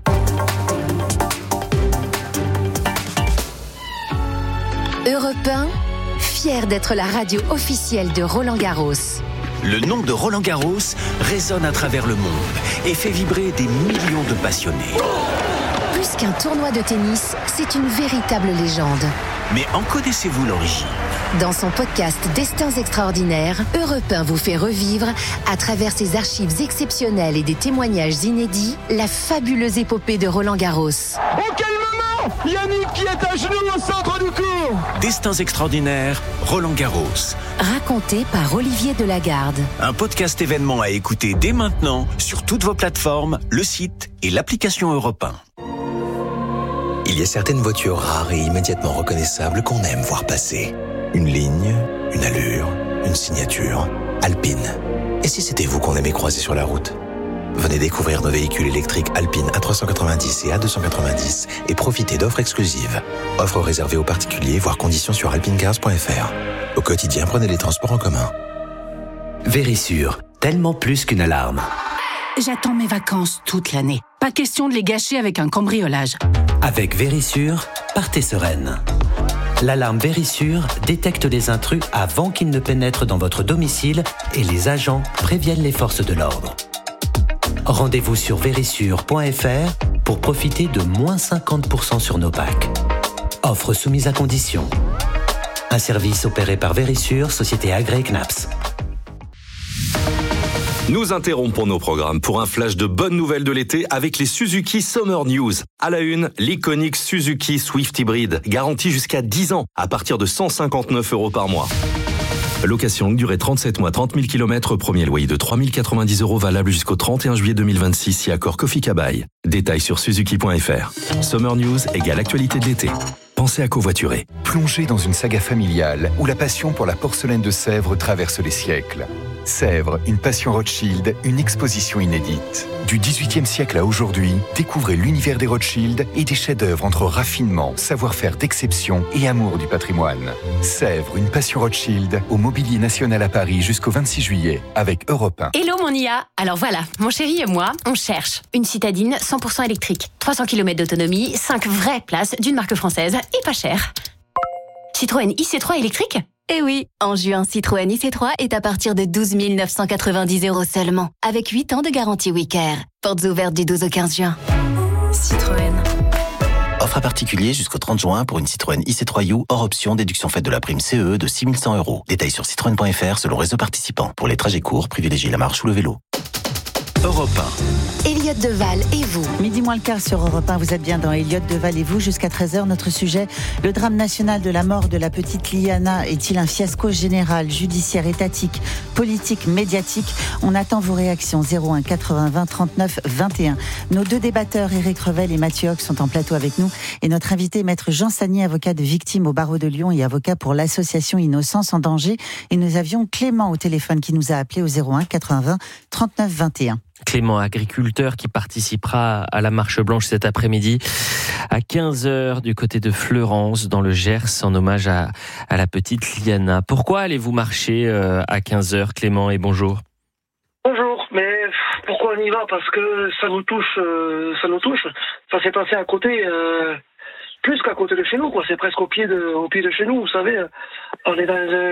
Europe un, fier d'être la radio officielle de Roland Garros. Le nom de Roland Garros résonne à travers le monde et fait vibrer des millions de passionnés. Plus qu'un tournoi de tennis, c'est une véritable légende. Mais en connaissez-vous l'origine ? Dans son podcast Destins extraordinaires, Europe un vous fait revivre, à travers ses archives exceptionnelles et des témoignages inédits, la fabuleuse épopée de Roland Garros. Oh, quel moment ! Yannick qui est à genoux au centre du court. Destins extraordinaires, Roland Garros. Raconté par Olivier Delagarde. Un podcast événement à écouter dès maintenant sur toutes vos plateformes, le site et l'application Europe un. Il y a certaines voitures rares et immédiatement reconnaissables qu'on aime voir passer. Une ligne, une allure, une signature. Alpine. Et si c'était vous qu'on aimait croiser sur la route ? Venez découvrir nos véhicules électriques Alpine A trois cent quatre-vingt-dix et A deux cent quatre-vingt-dix et profitez d'offres exclusives. Offres réservées aux particuliers, voire conditions sur alpinecars point f r. Au quotidien, prenez les transports en commun. Vérissure, tellement plus qu'une alarme. J'attends mes vacances toute l'année. Pas question de les gâcher avec un cambriolage. Avec Vérissure, partez sereine. L'alarme Vérissure détecte les intrus avant qu'ils ne pénètrent dans votre domicile et les agents préviennent les forces de l'ordre. Rendez-vous sur vérissure point f r pour profiter de moins cinquante pour cent sur nos packs. Offre soumise à condition. Un service opéré par Vérissure, société agréée C N A P S. Nous interrompons nos programmes pour un flash de bonnes nouvelles de l'été avec les Suzuki Summer News. À la une, l'iconique Suzuki Swift Hybrid, garantie jusqu'à dix ans, à partir de cent cinquante-neuf euros par mois. Location longue durée trente-sept mois, trente mille kilomètres, premier loyer de trois mille quatre-vingt-dix euros valable jusqu'au trente et un juillet deux mille vingt-six si accord Kofi Kabaï. Détails sur suzuki point f r. Summer News égale actualité de l'été. Pensez à covoiturer. Plongez dans une saga familiale où la passion pour la porcelaine de Sèvres traverse les siècles. Sèvres, une passion Rothschild, une exposition inédite. Du dix-huitième siècle à aujourd'hui, découvrez l'univers des Rothschild et des chefs-d'œuvre entre raffinement, savoir-faire d'exception et amour du patrimoine. Sèvres, une passion Rothschild, au Mobilier National à Paris jusqu'au vingt-six juillet, avec Europe un. Hello mon I A. Alors voilà, mon chéri et moi, on cherche une citadine cent pour cent électrique, trois cents kilomètres d'autonomie, cinq vraies places d'une marque française et pas cher. Citroën I C trois électrique ? Eh oui, en juin, Citroën I C trois est à partir de douze mille neuf cent quatre-vingt-dix euros seulement, avec huit ans de garantie WeCare. Portes ouvertes du douze au quinze juin. Citroën. Offre à particulier jusqu'au trente juin pour une Citroën I C trois U hors option déduction faite de la prime C E de six mille cent euros. Détails sur citroën point f r selon réseau participant. Pour les trajets courts, privilégiez la marche ou le vélo. Europe un. Elliot Deval et vous. Midi moins le quart sur Europe un, vous êtes bien dans Elliot Deval et vous. Jusqu'à treize heures, notre sujet, le drame national de la mort de la petite Liana est-il un fiasco général, judiciaire, étatique, politique, médiatique? On attend vos réactions. zéro un quatre-vingts vingt trente-neuf vingt et un. Nos deux débatteurs, Éric Revel et Mathieu Hoc, sont en plateau avec nous. Et notre invité, maître Jean Sagnier, avocat de victimes au barreau de Lyon et avocat pour l'association Innocence en danger. Et nous avions Clément au téléphone qui nous a appelé au zéro un quatre-vingts trente-neuf vingt et un. Clément, agriculteur qui participera à la marche blanche cet après-midi à quinze heures du côté de Fleurance dans le Gers en hommage à, à la petite Liana. Pourquoi allez-vous marcher euh, à quinze heures, Clément, et bonjour? Bonjour, mais pourquoi on y va? Parce que ça nous touche, euh, ça nous touche. Ça s'est passé à côté, euh, plus qu'à côté de chez nous, quoi. C'est presque au pied de, au pied de chez nous, vous savez. On est dans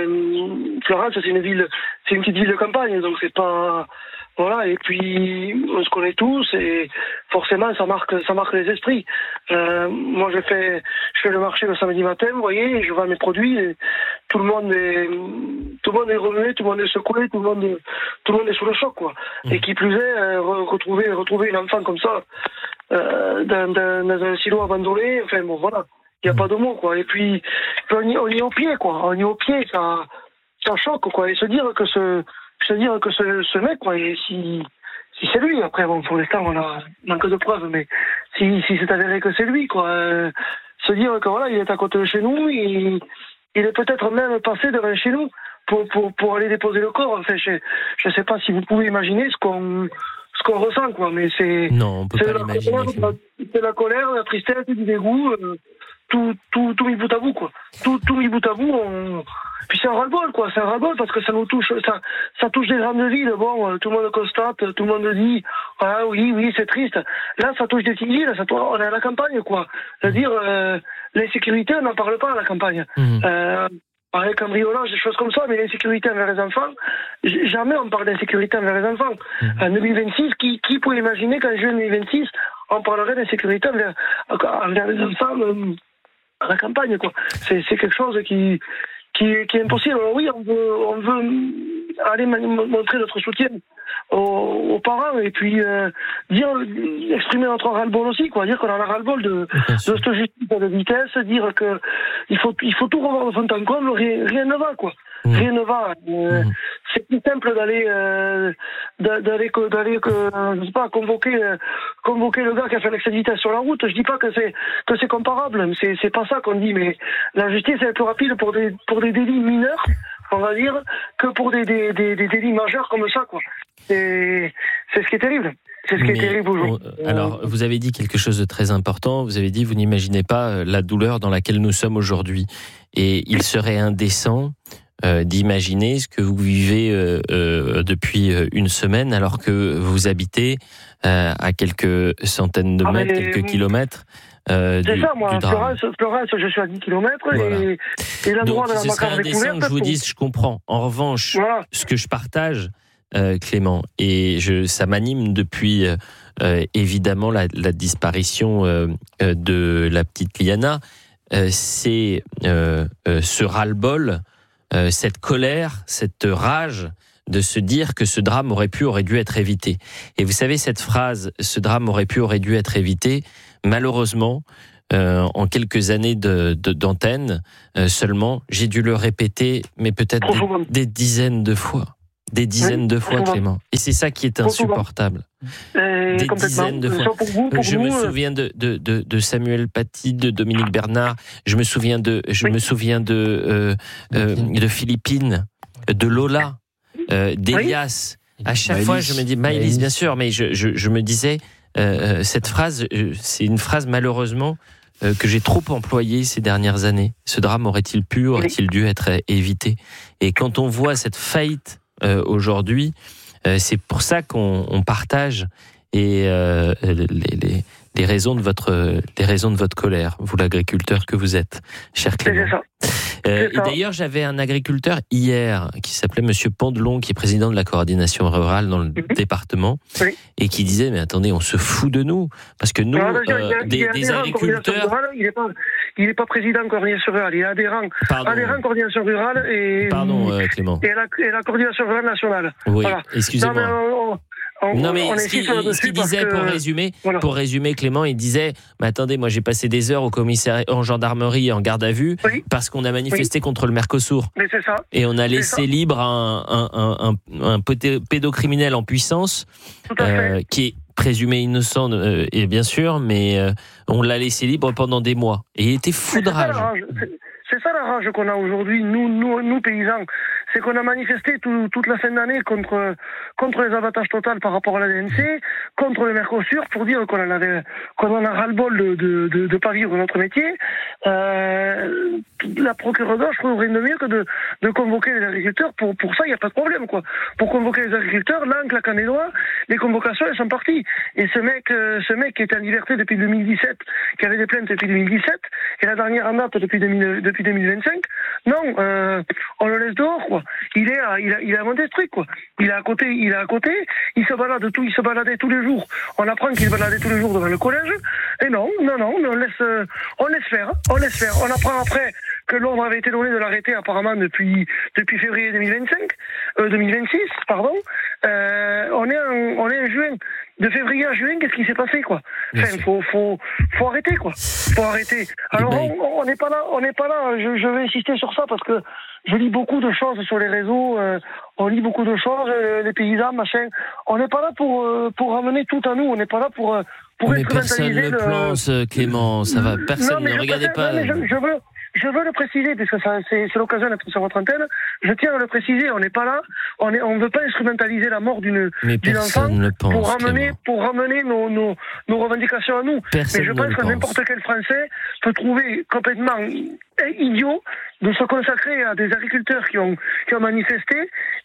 euh, Fleurance, c'est une ville, c'est une petite ville de campagne, donc c'est pas. Voilà, et puis on se connaît tous et forcément ça marque ça marque les esprits. Euh, moi je fais je fais le marché le samedi matin, vous voyez, je vends mes produits et tout le monde est tout le monde est remué, tout le monde est secoué, tout le monde est, tout le monde est sous le choc, quoi. Mmh. Et qui plus est, euh, retrouver retrouver une enfant comme ça euh, dans, dans, dans un silo abandonné, enfin bon voilà, il y a pas de mots, quoi. Et puis on y, on y est au pied, quoi. On y est au pied, ça ça choque, quoi. Et se dire que ce C'est-à-dire que ce, ce mec, quoi, si, si c'est lui, après, bon, pour l'instant, on a manque de preuves, mais si, si c'est avéré que c'est lui, quoi, euh, se dire que voilà, il est à côté de chez nous, il, il est peut-être même passé devant chez nous pour, pour, pour aller déposer le corps. Enfin, je, je sais pas si vous pouvez imaginer ce qu'on, ce qu'on ressent, quoi, mais c'est, non, on peut c'est pas la l'imaginer. colère, c'est la colère, la tristesse, du dégoût, euh, tout, tout, tout mis bout à bout, quoi. Tout, tout mis bout à bout, on, puis c'est un ras-le-bol, quoi. C'est un ras-le-bol parce que ça nous touche, ça, ça touche des grandes villes. Bon, euh, tout le monde constate, tout le monde dit, ah oui, oui, c'est triste. Là, ça touche des petites villes, ça touche, on est à la campagne, quoi. C'est-à-dire, euh, l'insécurité, on n'en parle pas à la campagne. Mmh. Euh, avec cambriolage, des choses comme ça, mais l'insécurité envers les enfants, jamais on parle d'insécurité envers les enfants. Mmh. En deux mille vingt-six, qui, qui pouvait imaginer qu'en juin deux mille vingt-six, on parlerait d'insécurité envers, envers les enfants euh, à la campagne, quoi. C'est, c'est quelque chose qui, qui, qui est impossible. Alors oui, on veut, on veut aller montrer notre soutien aux, aux parents et puis euh, dire, exprimer notre ras-le-bol aussi, quoi. Dire qu'on en a ras-le-bol de, de cette justice de vitesse, dire que il faut, il faut tout revoir de fond en comble, rien, rien ne va, quoi. Mmh. Rien ne va. Euh, mmh. C'est plus simple d'aller, euh, d'aller, d'aller, euh, je sais pas, convoquer, euh, convoquer le gars qui a fait l'excès de vitesse sur la route. Je dis pas que c'est, que c'est comparable. C'est, c'est pas ça qu'on dit, mais la justice est plus rapide pour des, pour des délits mineurs, on va dire, que pour des, des, des, des délits majeurs comme ça, quoi. C'est, c'est ce qui est terrible. C'est ce qui Mais, est terrible aujourd'hui. Alors, vous avez dit quelque chose de très important. Vous avez dit, vous n'imaginez pas la douleur dans laquelle nous sommes aujourd'hui. Et il serait indécent euh, d'imaginer ce que vous vivez euh, euh, depuis une semaine, alors que vous habitez euh, à quelques centaines de mètres, ah, quelques kilomètres Euh, c'est du, ça, moi, du drame. Florence, Florence, je suis à dix kilomètres Voilà. et, et l'endroit de la ce serait macabre indécent découverte. que je vous pour- dise, je comprends. En revanche, Voilà. ce que je partage, euh, Clément, et je, ça m'anime depuis euh, évidemment la, la disparition euh, de la petite Liana, euh, c'est euh, euh, ce ras-le-bol, euh, cette colère, cette rage de se dire que ce drame aurait pu, aurait dû être évité. Et vous savez, cette phrase, ce drame aurait pu, aurait dû être évité, malheureusement, euh, en quelques années de, de, d'antenne euh, seulement, j'ai dû le répéter, mais peut-être des, des dizaines de fois. Des dizaines Oui, de fois, souvent. Clément. Et c'est ça qui est Trop souvent. insupportable. Euh, Des complètement. dizaines de Que ce fois. soit pour vous, pour je nous, me euh, souviens de, de, de, de Samuel Paty, de Dominique Bernard. Je me souviens de, je me souviens de, euh, euh, de Philippine, de Lola, euh, d'Elias. À chaque Maëlys. fois, je me dis, Maëlys, bien sûr, mais je, je, je me disais, euh, cette phrase, euh, c'est une phrase malheureusement euh, que j'ai trop employée ces dernières années. Ce drame aurait-il pu, aurait-il dû être euh, évité? Et quand on voit cette faillite euh, aujourd'hui, euh, c'est pour ça qu'on on partage et euh, les, les, les raisons de votre les raisons de votre colère, vous l'agriculteur que vous êtes, cher Clément. C'est ça. Euh, C'est et ça. d'ailleurs, j'avais un agriculteur hier qui s'appelait Monsieur Pandelon, qui est président de la coordination rurale dans le département, Oui. et qui disait, mais attendez, on se fout de nous, parce que nous, Alors, déjà, euh, il y a- il y des, a des adhérent à Coordination agriculteurs... Rurale, il n'est pas, il est pas président coordination rurale, il est adhérent, Pardon. adhérent coordination rurale et, Pardon, euh, Clément. et, la, et la coordination rurale nationale. Oui, Voilà. excusez-moi. Non, mais on, on, on, Non mais on ce qu'il insiste là-dessus ce qu'il parce disait que- pour résumer, voilà. pour résumer Clément, il disait mais attendez, moi j'ai passé des heures au commissariat, en gendarmerie, en garde à vue, Oui. parce qu'on a manifesté Oui. contre le Mercosur. Mais c'est ça. Et on a C'est laissé ça. libre un, un, un, un, un pédé- pédocriminel en puissance, Tout à fait. euh, qui est présumé innocent, euh, et bien sûr, mais euh, on l'a laissé libre pendant des mois. Et il était fou de C'est ça la rage. rage. C'est- C'est ça la rage qu'on a aujourd'hui, nous, nous, nous paysans. C'est qu'on a manifesté tout- toute la fin d'année contre, contre les abattages totaux par rapport à la D N C, contre le Mercosur, pour dire qu'on en avait, qu'on en a ras-le-bol de, de, de, de pas vivre notre métier. Euh, la procureure je trouve rien de mieux que de, de convoquer les agriculteurs. Pour, pour ça, il n'y a pas de problème, quoi. Pour convoquer les agriculteurs, là, en claquant des doigts, les convocations, elles sont parties. Et ce mec, euh, ce mec qui était en liberté depuis deux mille dix-sept, qui avait des plaintes depuis deux mille dix-sept, et la dernière en date depuis, deux mille, depuis deux mille vingt-cinq, non, euh, on le laisse dehors, quoi. Il est à, il a, il a inventé ce truc, quoi. Il est à côté, il est à côté, il se balade tout, il se baladait tous les jours. On apprend qu'il se baladait tous les jours devant le collège. Et non, non, non, mais on laisse, euh, on laisse faire, on laisse faire. On apprend après que l'ordre avait été donné de l'arrêter apparemment depuis, depuis février deux mille vingt-cinq, euh, deux mille vingt-six, pardon. Euh, on est en, on est en juin. De février à juin, qu'est-ce qui s'est passé, quoi? Enfin, faut, faut, faut arrêter, quoi. Faut arrêter. Alors, on n'est pas là, on n'est pas là. Je, je vais insister sur ça parce que je lis beaucoup de choses sur les réseaux. Euh, on lit beaucoup de choses, euh, les paysans, machin. On n'est pas là pour, euh, pour ramener tout à nous. On n'est pas là pour, euh, pour Mais personne ne instrumentaliser le pense, Clément, ça va. Personne Non, mais ne je regardez préfère- pas. non, mais je, je veux, je veux le préciser, parce que ça, c'est, c'est l'occasion d'être sur votre antenne. Je tiens à le préciser, on n'est pas là, on ne on veut pas instrumentaliser la mort d'une, Mais d'une enfant personne ne le pense, pour ramener, Clément. pour ramener nos, nos, nos revendications à nous. Personne mais je ne pense le que pense. n'importe quel Français peut trouver complètement idiot de se consacrer à des agriculteurs qui ont, qui ont manifesté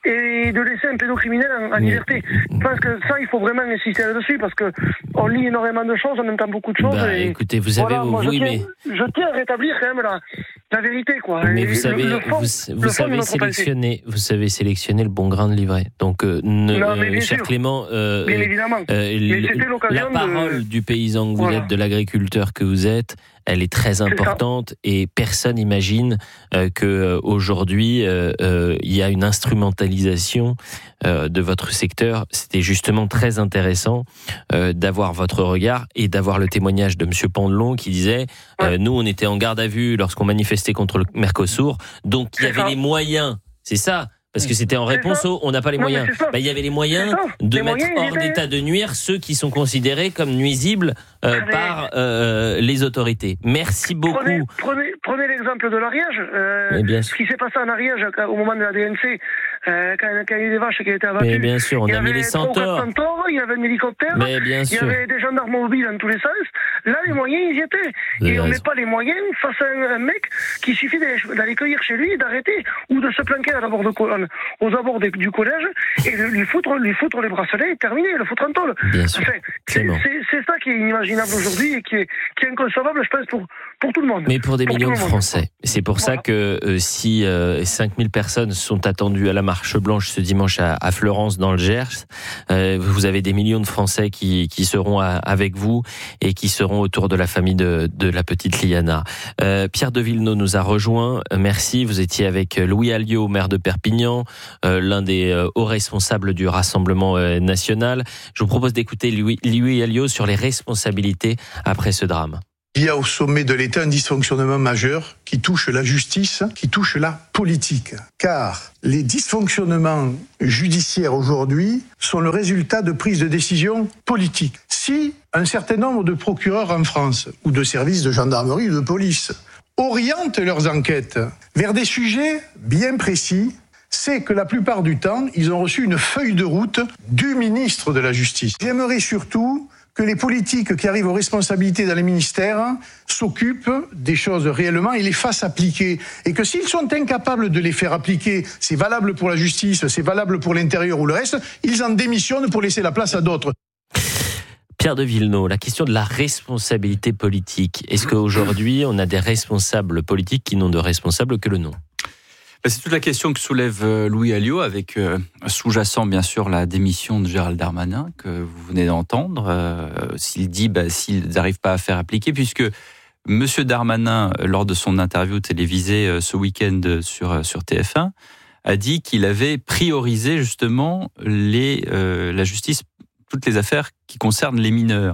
et de laisser un pédocriminel en, en liberté. Je pense que ça, il faut vraiment insister là-dessus parce que on lit énormément de choses, on entend beaucoup de choses. Bah, et écoutez, vous avez voilà, moi, oui, je, tiens, mais je tiens à rétablir quand même la, la vérité, quoi. mais Et vous le- savez, le fond- vous, le vous fond de savez notre pensée. sélectionner, vous savez sélectionner le bon grain de livret. Donc, euh, ne, Non, mais euh, bien cher sûr. Clément, euh, Bien euh, évidemment. euh, Mais l- c'était l'occasion la de- parole du paysan que vous Voilà. êtes, de l'agriculteur que vous êtes, elle est très importante et personne n'imagine euh, que euh, aujourd'hui euh, euh, il y a une instrumentalisation euh, de votre secteur. C'était justement très intéressant euh, d'avoir votre regard et d'avoir le témoignage de Monsieur Pandelon qui disait euh, nous on était en garde à vue lorsqu'on manifestait contre le Mercosur, donc il y avait les moyens, c'est ça. Parce que c'était en réponse au on n'a pas les Non, mais moyens. c'est ça. Bah, il y avait les moyens C'est ça. de Les mettre moyens, ils hors étaient- d'état de nuire ceux qui sont considérés comme nuisibles euh, Allez. par euh, les autorités. Merci beaucoup. Prenez, prenez, prenez l'exemple de l'Ariège. Euh, Mais bien ce sûr. qui s'est passé en Ariège quand- au moment de la D N C, euh, quand, quand il y a eu des vaches qui étaient abattues. Mais bien sûr, on il y a mis avait les trois ou quatre centaures. centaures, il y avait un hélicoptère, Mais bien il y sûr. avait des gendarmes mobiles dans tous les sens. Là, les moyens, ils y étaient. Vous avez Et on raison. met pas les moyens face à un, un mec qui suffit d'aller, d'aller cueillir chez lui et d'arrêter, ou de se planquer à l'abord de colonne, aux abords des- du collège, et de lui foutre, lui foutre les bracelets et terminer, le foutre en tôle. Bien sûr. Enfin, c'est, Clément. c'est, c'est ça qui est inimaginable aujourd'hui et qui est, qui est inconcevable, je pense, pour, pour tout le monde. Mais pour des Pour millions tout de le monde. Français. C'est pour ça que euh, si euh, cinq mille personnes sont attendues à la Marche Blanche ce dimanche à, à Fleurance dans le Gers, euh, vous avez des millions de Français qui, qui seront à- avec vous et qui seront autour de la famille de, de la petite Liana. Euh, Pierre de Villeneuve nous a rejoint. Euh, Merci. Vous étiez avec Louis Alliot, maire de Perpignan, euh, l'un des euh, hauts responsables du Rassemblement euh, national. Je vous propose d'écouter Louis, Louis Alliot sur les responsabilités après ce drame. Il y a au sommet de l'État un dysfonctionnement majeur qui touche la justice, qui touche la politique. Car les dysfonctionnements judiciaires aujourd'hui sont le résultat de prises de décision politiques. Si un certain nombre de procureurs en France, ou de services de gendarmerie ou de police, orientent leurs enquêtes vers des sujets bien précis, c'est que la plupart du temps, ils ont reçu une feuille de route du ministre de la Justice. J'aimerais surtout que les politiques qui arrivent aux responsabilités dans les ministères s'occupent des choses réellement et les fassent appliquer. Et que s'ils sont incapables de les faire appliquer, c'est valable pour la justice, c'est valable pour l'intérieur ou le reste, ils en démissionnent pour laisser la place à d'autres. Pierre de Villeneuve, la question de la responsabilité politique. Est-ce qu'aujourd'hui, on a des responsables politiques qui n'ont de responsables que le nom ? C'est toute la question que soulève Louis Alliot, avec euh, sous-jacent bien sûr la démission de Gérald Darmanin que vous venez d'entendre. Euh, s'il dit, bah, s'ils n'arrivent pas à faire appliquer, puisque Monsieur Darmanin, lors de son interview télévisée euh, ce week-end sur sur T F un, a dit qu'il avait priorisé justement les euh, la justice, toutes les affaires qui concernent les mineurs.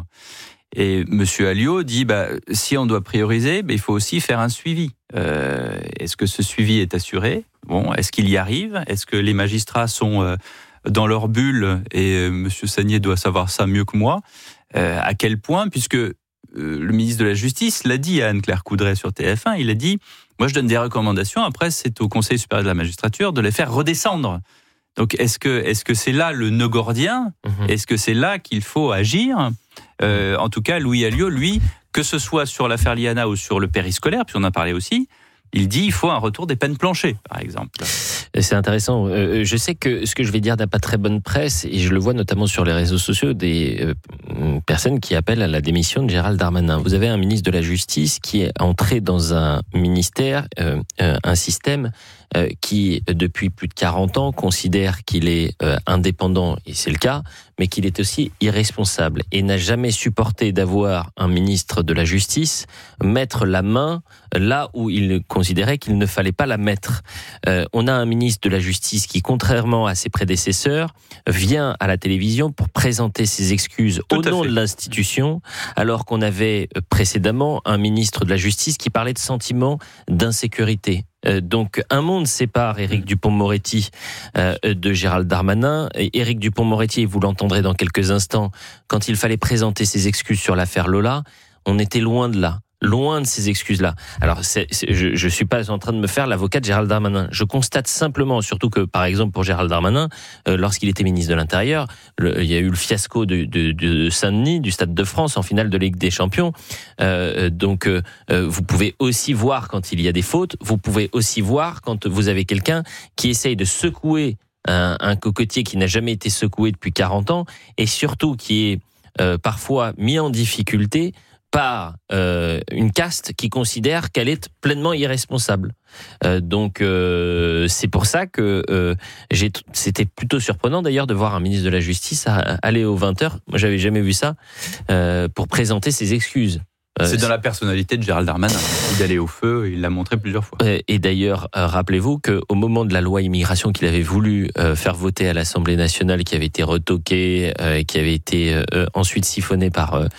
Et Monsieur Alliot dit, bah, si on doit prioriser, bah, il faut aussi faire un suivi. Euh, est-ce que ce suivi est assuré ? Bon, est-ce qu'il y arrive ? Est-ce que les magistrats sont euh, dans leur bulle ? Et euh, Monsieur Sagnier doit savoir ça mieux que moi. Euh, à quel point ? Puisque euh, le ministre de la Justice l'a dit à Anne-Claire Coudray sur T F un, il a dit, moi je donne des recommandations, après c'est au Conseil supérieur de la magistrature de les faire redescendre. Donc est-ce que, est-ce que c'est là le nœud gordien ? Mmh. Est-ce que c'est là qu'il faut agir ? Euh, en tout cas, Louis Alliot, lui, que ce soit sur l'affaire Liana ou sur le périscolaire, puis on en a parlé aussi, il dit il faut un retour des peines planchées, par exemple. C'est intéressant. Euh, je sais que ce que je vais dire n'a pas très bonne presse, et je le vois notamment sur les réseaux sociaux, des euh, personnes qui appellent à la démission de Gérald Darmanin. Vous avez un ministre de la Justice qui est entré dans un ministère, euh, euh, un système euh, qui, depuis plus de quarante ans, considère qu'il est euh, indépendant, et c'est le cas, mais qu'il est aussi irresponsable, et n'a jamais supporté d'avoir un ministre de la Justice mettre la main là où il considérait qu'il ne fallait pas la mettre. Euh, on a un ministre de la Justice qui, contrairement à ses prédécesseurs, vient à la télévision pour présenter ses excuses Tout au nom fait. de l'institution, alors qu'on avait précédemment un ministre de la Justice qui parlait de sentiment d'insécurité. Euh, donc un monde sépare Éric Dupond-Moretti euh, de Gérald Darmanin. Et Éric Dupond-Moretti, vous l'entendrez dans quelques instants, quand il fallait présenter ses excuses sur l'affaire Lola, on était loin de là. Loin de ces excuses-là. Alors, c'est, c'est, je ne suis pas en train de me faire l'avocat de Gérald Darmanin. Je constate simplement, surtout que, par exemple, pour Gérald Darmanin, euh, lorsqu'il était ministre de l'Intérieur, le, il y a eu le fiasco de, de, de Saint-Denis, du Stade de France, en finale de Ligue des Champions. Euh, donc, euh, vous pouvez aussi voir quand il y a des fautes. Vous pouvez aussi voir quand vous avez quelqu'un qui essaye de secouer un, un cocotier qui n'a jamais été secoué depuis quarante ans, et surtout qui est euh, parfois mis en difficulté par euh, une caste qui considère qu'elle est pleinement irresponsable. Euh, donc euh, c'est pour ça que euh, j'ai t- c'était plutôt surprenant d'ailleurs de voir un ministre de la Justice à, à aller aux vingt heures, moi j'avais jamais vu ça, euh, pour présenter ses excuses. C'est dans la personnalité de Gérald Darmanin. Il allait au feu, il l'a montré plusieurs fois. Et d'ailleurs, rappelez-vous qu'au moment de la loi immigration qu'il avait voulu faire voter à l'Assemblée nationale, qui avait été retoquée, qui avait été ensuite siphonnée par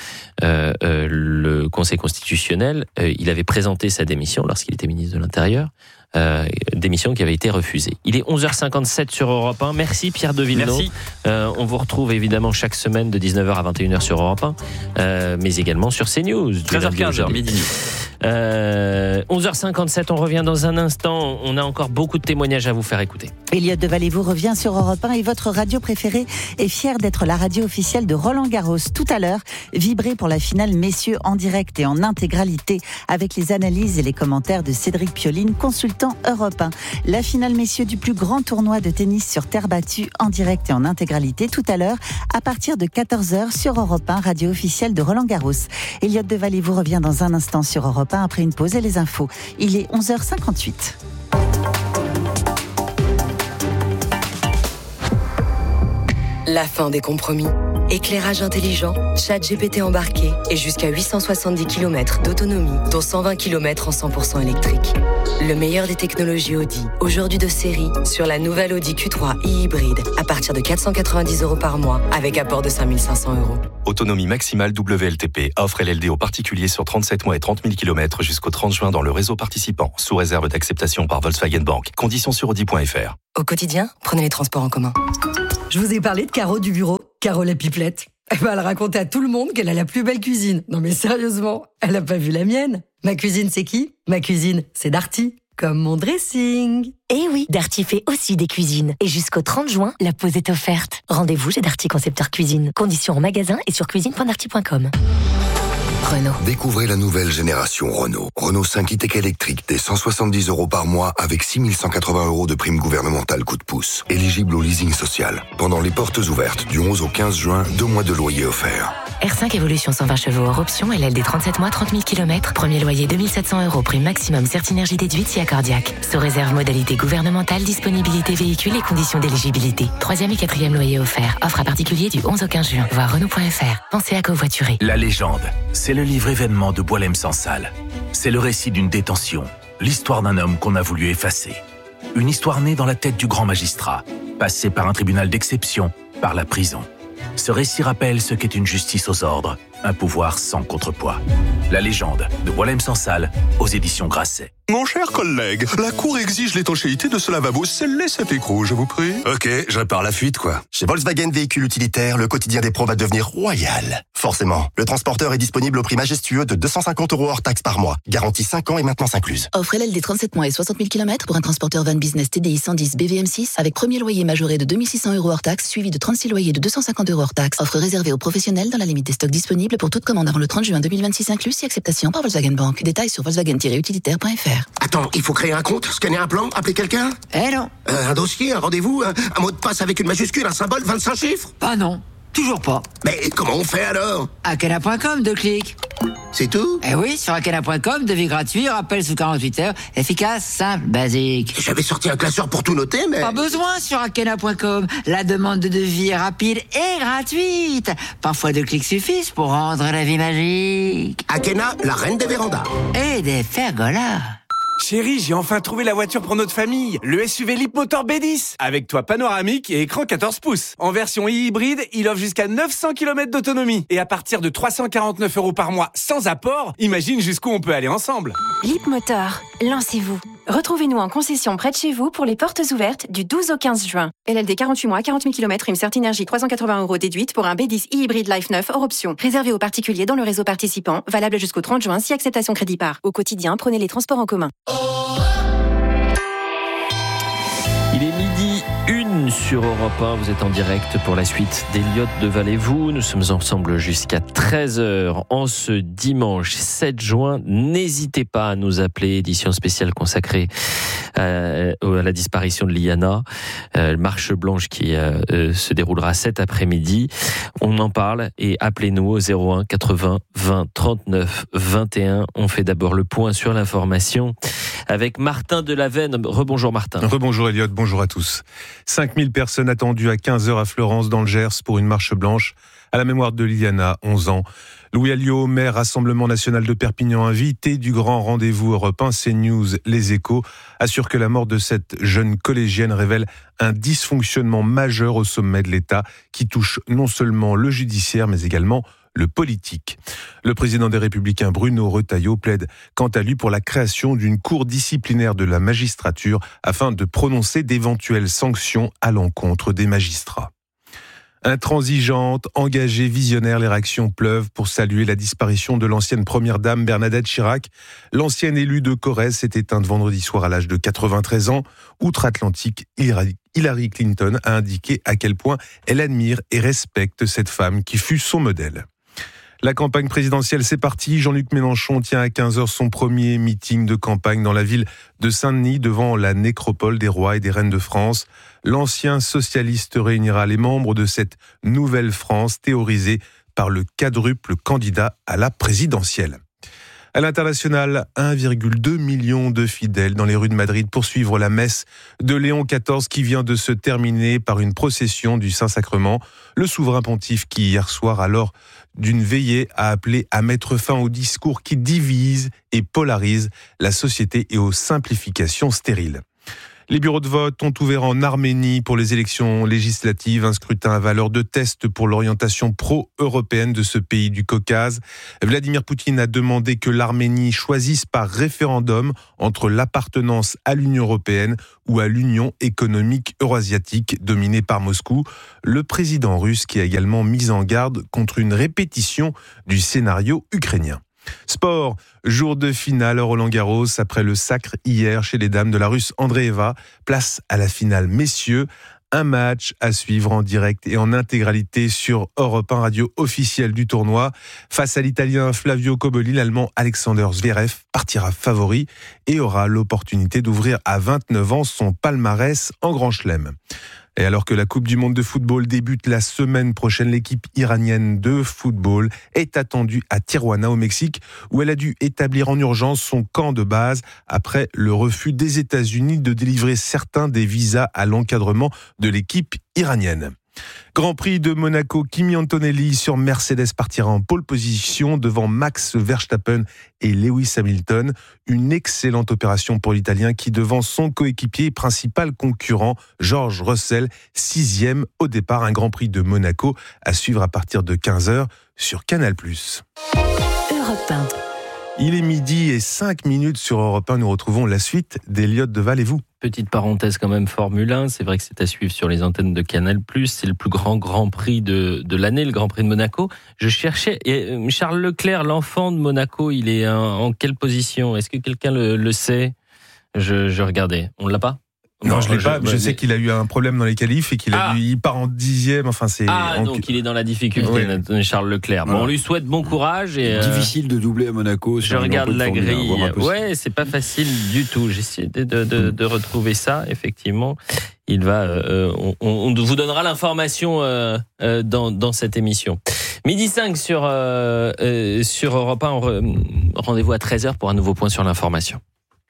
le Conseil constitutionnel, il avait présenté sa démission lorsqu'il était ministre de l'Intérieur. Euh, démission qui avait été refusée. Il est onze heures cinquante-sept sur Europe un. Merci Pierre de Villeneuve. Merci. Euh, on vous retrouve évidemment chaque semaine de dix-neuf heures à vingt et une heures sur Europe un, euh, mais également sur CNews. treize heures quinze, midi. Euh, onze heures cinquante-sept, on revient dans un instant. On a encore beaucoup de témoignages à vous faire écouter. Elliot Deval-et-vous revient sur Europe un et votre radio préférée est fière d'être la radio officielle de Roland-Garros. Tout à l'heure, vibrez pour la finale messieurs en direct et en intégralité avec les analyses et les commentaires de Cédric Pioline, consultant Europe un. La finale messieurs du plus grand tournoi de tennis sur terre battue en direct et en intégralité tout à l'heure à partir de quatorze heures sur Europe un, radio officielle de Roland-Garros. Elliot Deval-et-vous revient dans un instant sur Europe un après une pause et les infos. Il est onze heures cinquante-huit. La fin des compromis. Éclairage intelligent, chat G P T embarqué et jusqu'à huit cent soixante-dix kilomètres d'autonomie, dont cent vingt kilomètres en cent pour cent électrique. Le meilleur des technologies Audi, aujourd'hui de série, sur la nouvelle Audi Q trois e-hybride, à partir de quatre cent quatre-vingt-dix euros par mois, avec apport de cinq mille cinq cents euros. Autonomie maximale W L T P, offre L L D aux particuliers sur trente-sept mois et trente mille kilomètres jusqu'au trente juin dans le réseau participant, sous réserve d'acceptation par Volkswagen Bank. Conditions sur audi point f r. Au quotidien, prenez les transports en commun. Je vous ai parlé de Caro du bureau, Caro la pipelette. Elle va raconter à tout le monde qu'elle a la plus belle cuisine. Non mais sérieusement, elle a pas vu la mienne. Ma cuisine, c'est qui ? Ma cuisine, c'est Darty. Comme mon dressing. Eh oui, Darty fait aussi des cuisines. Et jusqu'au trente juin, la pause est offerte. Rendez-vous chez Darty Concepteur Cuisine. Conditions en magasin et sur cuisine point darty point com. Renault. Découvrez la nouvelle génération Renault. Renault cinq e-Tech électrique dès cent soixante-dix euros par mois avec six mille cent quatre-vingts euros de prime gouvernementale coup de pouce. Éligible au leasing social. Pendant les portes ouvertes du onze au quinze juin, deux mois de loyer offerts. R cinq Evolution cent vingt chevaux hors option, L L D trente-sept mois, trente mille kilomètres. Premier loyer deux mille sept cents euros, prime maximum Certinergie déduite si accordiaque. Sous réserve modalité gouvernementale, disponibilité véhicule et conditions d'éligibilité. Troisième et quatrième loyer offert. Offre à particulier du onze au quinze juin. Voir Renault point f r. Pensez à covoiturer. La légende, c'est le livre événement de Boilem Sansal. C'est le récit d'une détention, l'histoire d'un homme qu'on a voulu effacer. Une histoire née dans la tête du grand magistrat, passée par un tribunal d'exception, par la prison. Ce récit rappelle ce qu'est une justice aux ordres, un pouvoir sans contrepoids. La légende de Boilem Sansal aux éditions Grasset. Mon cher collègue, la Cour exige l'étanchéité de ce lavabo. Scellez cet écrou, je vous prie. Ok, je répare la fuite, quoi. Chez Volkswagen Véhicules Utilitaires, le quotidien des pros va devenir royal. Forcément, le transporteur est disponible au prix majestueux de deux cent cinquante euros hors taxe par mois. Garantie cinq ans et maintenance incluse. Offre L L D trente-sept mois et soixante mille kilomètres pour un transporteur van business T D I cent dix B V M six avec premier loyer majoré de deux mille six cents euros hors taxe, suivi de trente-six loyers de deux cent cinquante euros hors taxe. Offre réservée aux professionnels dans la limite des stocks disponibles pour toute commande avant le trente juin deux mille vingt-six inclus si acceptation par Volkswagen Bank. Détails sur volkswagen tiret utilitaire point f r. Attends, il faut créer un compte, scanner un plan, appeler quelqu'un ? Eh non. Euh, un dossier, un rendez-vous, un, un mot de passe avec une majuscule, un symbole, vingt-cinq chiffres ? Ah non, toujours pas. Mais comment on fait alors ? Akena point com, deux clics. C'est tout ? Eh oui, sur Akena point com, devis gratuit, rappel sous quarante-huit heures, efficace, simple, basique. J'avais sorti un classeur pour tout noter, mais... Pas besoin sur Akena point com. La demande de devis est rapide et gratuite. Parfois deux clics suffisent pour rendre la vie magique. Akena, la reine des vérandas. Et des pergolas. Chérie, j'ai enfin trouvé la voiture pour notre famille. Le S U V Leapmotor B dix. Avec toit panoramique et écran quatorze pouces. En version e-hybride, il offre jusqu'à neuf cents kilomètres d'autonomie. Et à partir de trois cent quarante-neuf euros par mois sans apport, imagine jusqu'où on peut aller ensemble. Leapmotor, lancez-vous. Retrouvez-nous en concession près de chez vous pour les portes ouvertes du douze au quinze juin. L L D quarante-huit mois, quarante mille kilomètres, prime Certinergie trois cent quatre-vingts euros déduite pour un B dix e-hybride Life neuf hors option. Réservé aux particuliers dans le réseau participant, valable jusqu'au trente juin si acceptation crédit par. Au quotidien, prenez les transports en commun. Il est midi une sur Europe un. Vous êtes en direct pour la suite d'Elliot Deval-et-vous. Nous sommes ensemble jusqu'à treize heures en ce dimanche sept juin. N'hésitez pas à nous appeler. Édition spéciale consacrée à, à la disparition de Liana. Euh, marche blanche qui euh, euh, se déroulera cet après-midi. On en parle et appelez-nous au zéro un quatre-vingts vingt trente-neuf vingt et un. On fait d'abord le point sur l'information avec Martin Delavenne. Rebonjour Martin. Rebonjour Elliot, bonjour à tous. cinq mille personnes attendues à quinze heures à Florence dans le Gers pour une marche blanche à la mémoire de Liana, onze ans. Louis Alliot, maire Rassemblement National de Perpignan, invité du grand rendez-vous Europe un, CNews, Les Échos, assure que la mort de cette jeune collégienne révèle un dysfonctionnement majeur au sommet de l'État qui touche non seulement le judiciaire mais également le politique. Le président des Républicains, Bruno Retailleau, plaide quant à lui pour la création d'une cour disciplinaire de la magistrature afin de prononcer d'éventuelles sanctions à l'encontre des magistrats. Intransigeante, engagée, visionnaire, les réactions pleuvent pour saluer la disparition de l'ancienne première dame Bernadette Chirac. L'ancienne élue de Corrèze s'est éteinte vendredi soir à l'âge de quatre-vingt-treize ans. Outre-Atlantique, Hillary Clinton a indiqué à quel point elle admire et respecte cette femme qui fut son modèle. La campagne présidentielle, c'est parti. Jean-Luc Mélenchon tient à quinze heures son premier meeting de campagne dans la ville de Saint-Denis devant la nécropole des rois et des reines de France. L'ancien socialiste réunira les membres de cette nouvelle France théorisée par le quadruple candidat à la présidentielle. À l'international, un virgule deux million de fidèles dans les rues de Madrid pour suivre la messe de Léon quatorze qui vient de se terminer par une procession du Saint-Sacrement. Le souverain pontife qui, hier soir, alors d'une veillée, a appelé à mettre fin aux discours qui divisent et polarisent la société et aux simplifications stériles. Les bureaux de vote ont ouvert en Arménie pour les élections législatives, un scrutin à valeur de test pour l'orientation pro-européenne de ce pays du Caucase. Vladimir Poutine a demandé que l'Arménie choisisse par référendum entre l'appartenance à l'Union européenne ou à l'Union économique eurasiatique dominée par Moscou. Le président russe qui a également mis en garde contre une répétition du scénario ukrainien. Sport, jour de finale Roland-Garros après le sacre hier chez les dames de la Russe Andreeva. Place à la finale messieurs. Un match à suivre en direct et en intégralité sur Europe un, radio officielle du tournoi. Face à l'Italien Flavio Cobolli, l'Allemand Alexander Zverev partira favori et aura l'opportunité d'ouvrir à vingt-neuf ans son palmarès en Grand Chelem. Et alors que la Coupe du Monde de football débute la semaine prochaine, l'équipe iranienne de football est attendue à Tijuana au Mexique, où elle a dû établir en urgence son camp de base après le refus des États-Unis de délivrer certains des visas à l'encadrement de l'équipe iranienne. Grand Prix de Monaco, Kimi Antonelli sur Mercedes partira en pole position devant Max Verstappen et Lewis Hamilton. Une excellente opération pour l'Italien qui devance son coéquipier et principal concurrent George Russell, sixième au départ. Un Grand Prix de Monaco à suivre à partir de quinze heures sur Canal plus. Europe un. Il est midi et cinq minutes sur Europe un. Nous retrouvons la suite d'Eliott Deval et vous. Petite parenthèse quand même, Formule un, c'est vrai que c'est à suivre sur les antennes de Canal plus, c'est le plus grand Grand Prix de, de l'année, le Grand Prix de Monaco. Je cherchais, et Charles Leclerc, l'enfant de Monaco, il est en, en quelle position ? Est-ce que quelqu'un le, le sait ? je, je regardais, on ne l'a pas ? Non, non, je l'ai je, pas. Je, je sais qu'il a eu un problème dans les qualifs et qu'il a ah. dû, il part en dixième. Enfin, c'est. Ah, en... donc il est dans la difficulté, oui. Charles Leclerc. Bon, voilà. on lui souhaite bon courage et. Euh, difficile de doubler à Monaco. Je regarde la grille. Ouais, c'est pas facile du tout. J'essaie de, de, de, de retrouver ça. Effectivement, il va. Euh, on, on vous donnera l'information euh, euh, dans, dans cette émission. Midi cinq sur euh, euh, sur Europe un. Rendez-vous à treize heures pour un nouveau point sur l'information.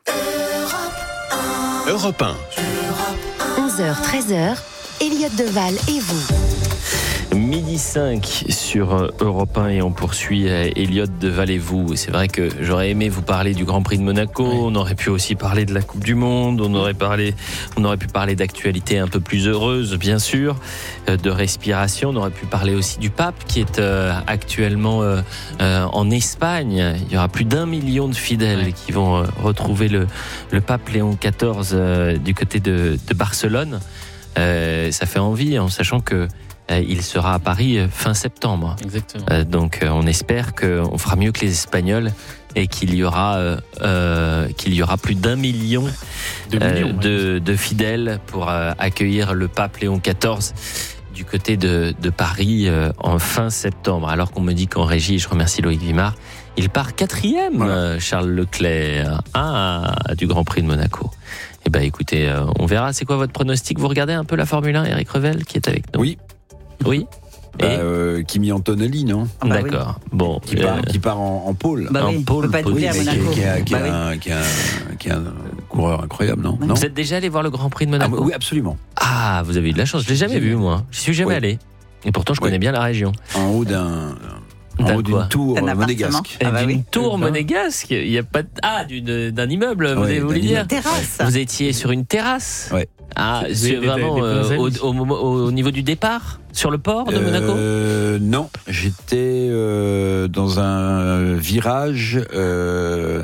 Europe un. onze heures, treize heures, Eliott Deval et vous. Midi cinq sur Europe un et on poursuit Eliott Deval et vous. C'est vrai que j'aurais aimé vous parler du Grand Prix de Monaco. Oui. On aurait pu aussi parler de la Coupe du Monde. On aurait parlé, on aurait pu parler d'actualité un peu plus heureuse, bien sûr, de respiration. On aurait pu parler aussi du pape qui est actuellement en Espagne. Il y aura plus d'un million de fidèles oui. qui vont retrouver le, le pape Léon quatorze du côté de, de Barcelone. Euh, ça fait envie en sachant que il sera à Paris fin septembre. Exactement. Euh, donc on espère qu'on fera mieux que les Espagnols et qu'il y aura euh, qu'il y aura plus d'un million, de, euh, millions, de, ouais. de fidèles pour euh, accueillir le pape Léon quatorze du côté de, de Paris euh, en fin septembre. Alors qu'on me dit qu'en régie, je remercie Loïc Vimard, il part quatrième, voilà. Charles Leclerc, ah, du Grand Prix de Monaco. Eh ben écoutez, euh, on verra. C'est quoi votre pronostic ? Vous regardez un peu la Formule un, Eric Revel, qui est avec nous ? Oui. Oui. Bah, euh, Kimi Antonelli, non ? Ah bah D'accord. Oui. Bon, qui part, euh... qui part en, en pôle. Bah en oui, pôle, pas pôle oui, qui, qui, a, qui, bah a, oui. qui, a, qui a un coureur incroyable, non ? Vous non êtes déjà allé voir le Grand Prix de Monaco ? Ah, oui, absolument. Ah, vous avez eu de la chance. Je l'ai jamais vu, moi. Je suis jamais oui. allé. Et pourtant, je connais oui. bien la région. En haut d'un. En haut d'une tour monégasque. Ah bah d'une oui. tour monégasque. Il y a pas de... ah d'une, d'un immeuble. Ouais, vous voulez dire ? Une terrasse. Vous étiez sur une terrasse. Ouais. Ah, c'est vraiment des, des euh, au, au, au niveau du départ, sur le port de euh, Monaco ? Non, j'étais euh, dans un virage euh,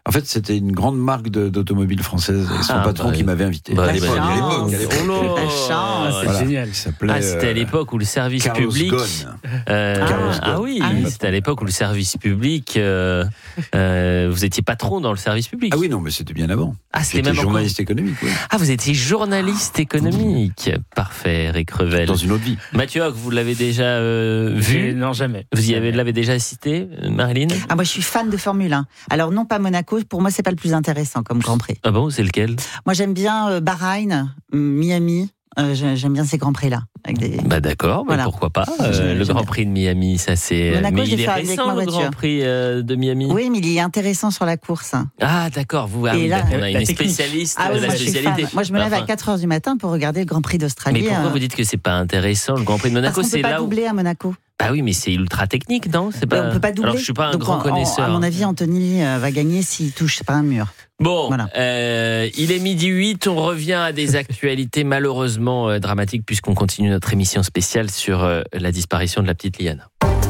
En fait, c'était une grande marque de, d'automobile française. Et son Ah, patron bah, qui m'avait invité. bah, à l'époque, bah, à l'époque, à l'époque. Oh là, La chance. voilà. C'est génial. Il s'appelait, Ah, c'était à l'époque où le service Carlos public. Ghosn. Euh, Carlos ah Ghosn. oui, Ah oui. c'était à l'époque où le service public. Euh, euh, vous étiez patron dans le service public. Ah oui, non, mais c'était bien avant. Ah, c'était J'étais même encore- journaliste économique, oui. Ah, vous étiez journaliste économique. Parfait, Eric Revel. Dans une autre vie. Mathieu Hoc, vous l'avez déjà euh, vu? Non, jamais. Vous y avez, l'avez déjà assisté, euh, Marilyn? Ah, moi, je suis fan de Formule un. Alors, non pas Monaco, pour moi, c'est pas le plus intéressant comme Grand Prix. Ah bon, c'est lequel? Moi, j'aime bien euh, Bahreïn, Miami. Euh, j'ai- j'aime bien ces Grands Prix-là. Avec des... Bah d'accord, mais Voilà. pourquoi pas. Euh, Je- le j'aime Grand bien. Prix de Miami, ça c'est. Monaco, mais je il l'ai est fait avec récent ma le voiture. Grand Prix euh, de Miami. Oui, mais il est intéressant sur la course. Ah d'accord, vous ah, Et oui, là- on a La une technique. spécialiste Ah oui, de la moi, je suis spécialité. fan. Moi, je me lève Enfin, à quatre heures du matin pour regarder le Grand Prix d'Australie. Mais pourquoi euh, vous dites que c'est pas intéressant le Grand Prix de Parce Monaco? qu'on peut C'est pas là où. doubler à Monaco. Bah oui, mais c'est ultra technique, non? C'est Ben, pas. on peut pas doubler. Alors je suis pas un Donc, grand en- en- connaisseur. À mon avis, Anthony euh, va gagner s'il touche pas un mur. Bon, Voilà. euh, il est midi huit, on revient à des actualités malheureusement euh, dramatiques puisqu'on continue notre émission spéciale sur euh, la disparition de la petite Liana.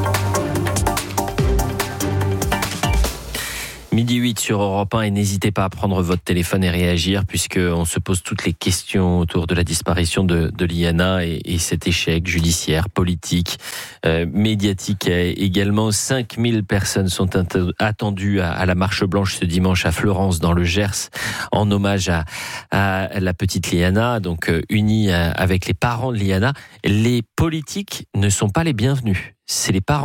Midi huit sur Europe un et n'hésitez pas à prendre votre téléphone et réagir puisqu'on se pose toutes les questions autour de la disparition de, de Liana et, et cet échec judiciaire, politique, euh, médiatique également. cinq mille personnes sont attendues à, à la Marche Blanche ce dimanche à Fleurance dans le Gers en hommage à, à la petite Liana, donc euh, unie avec les parents de Liana. Les politiques ne sont pas les bienvenus, c'est les parents.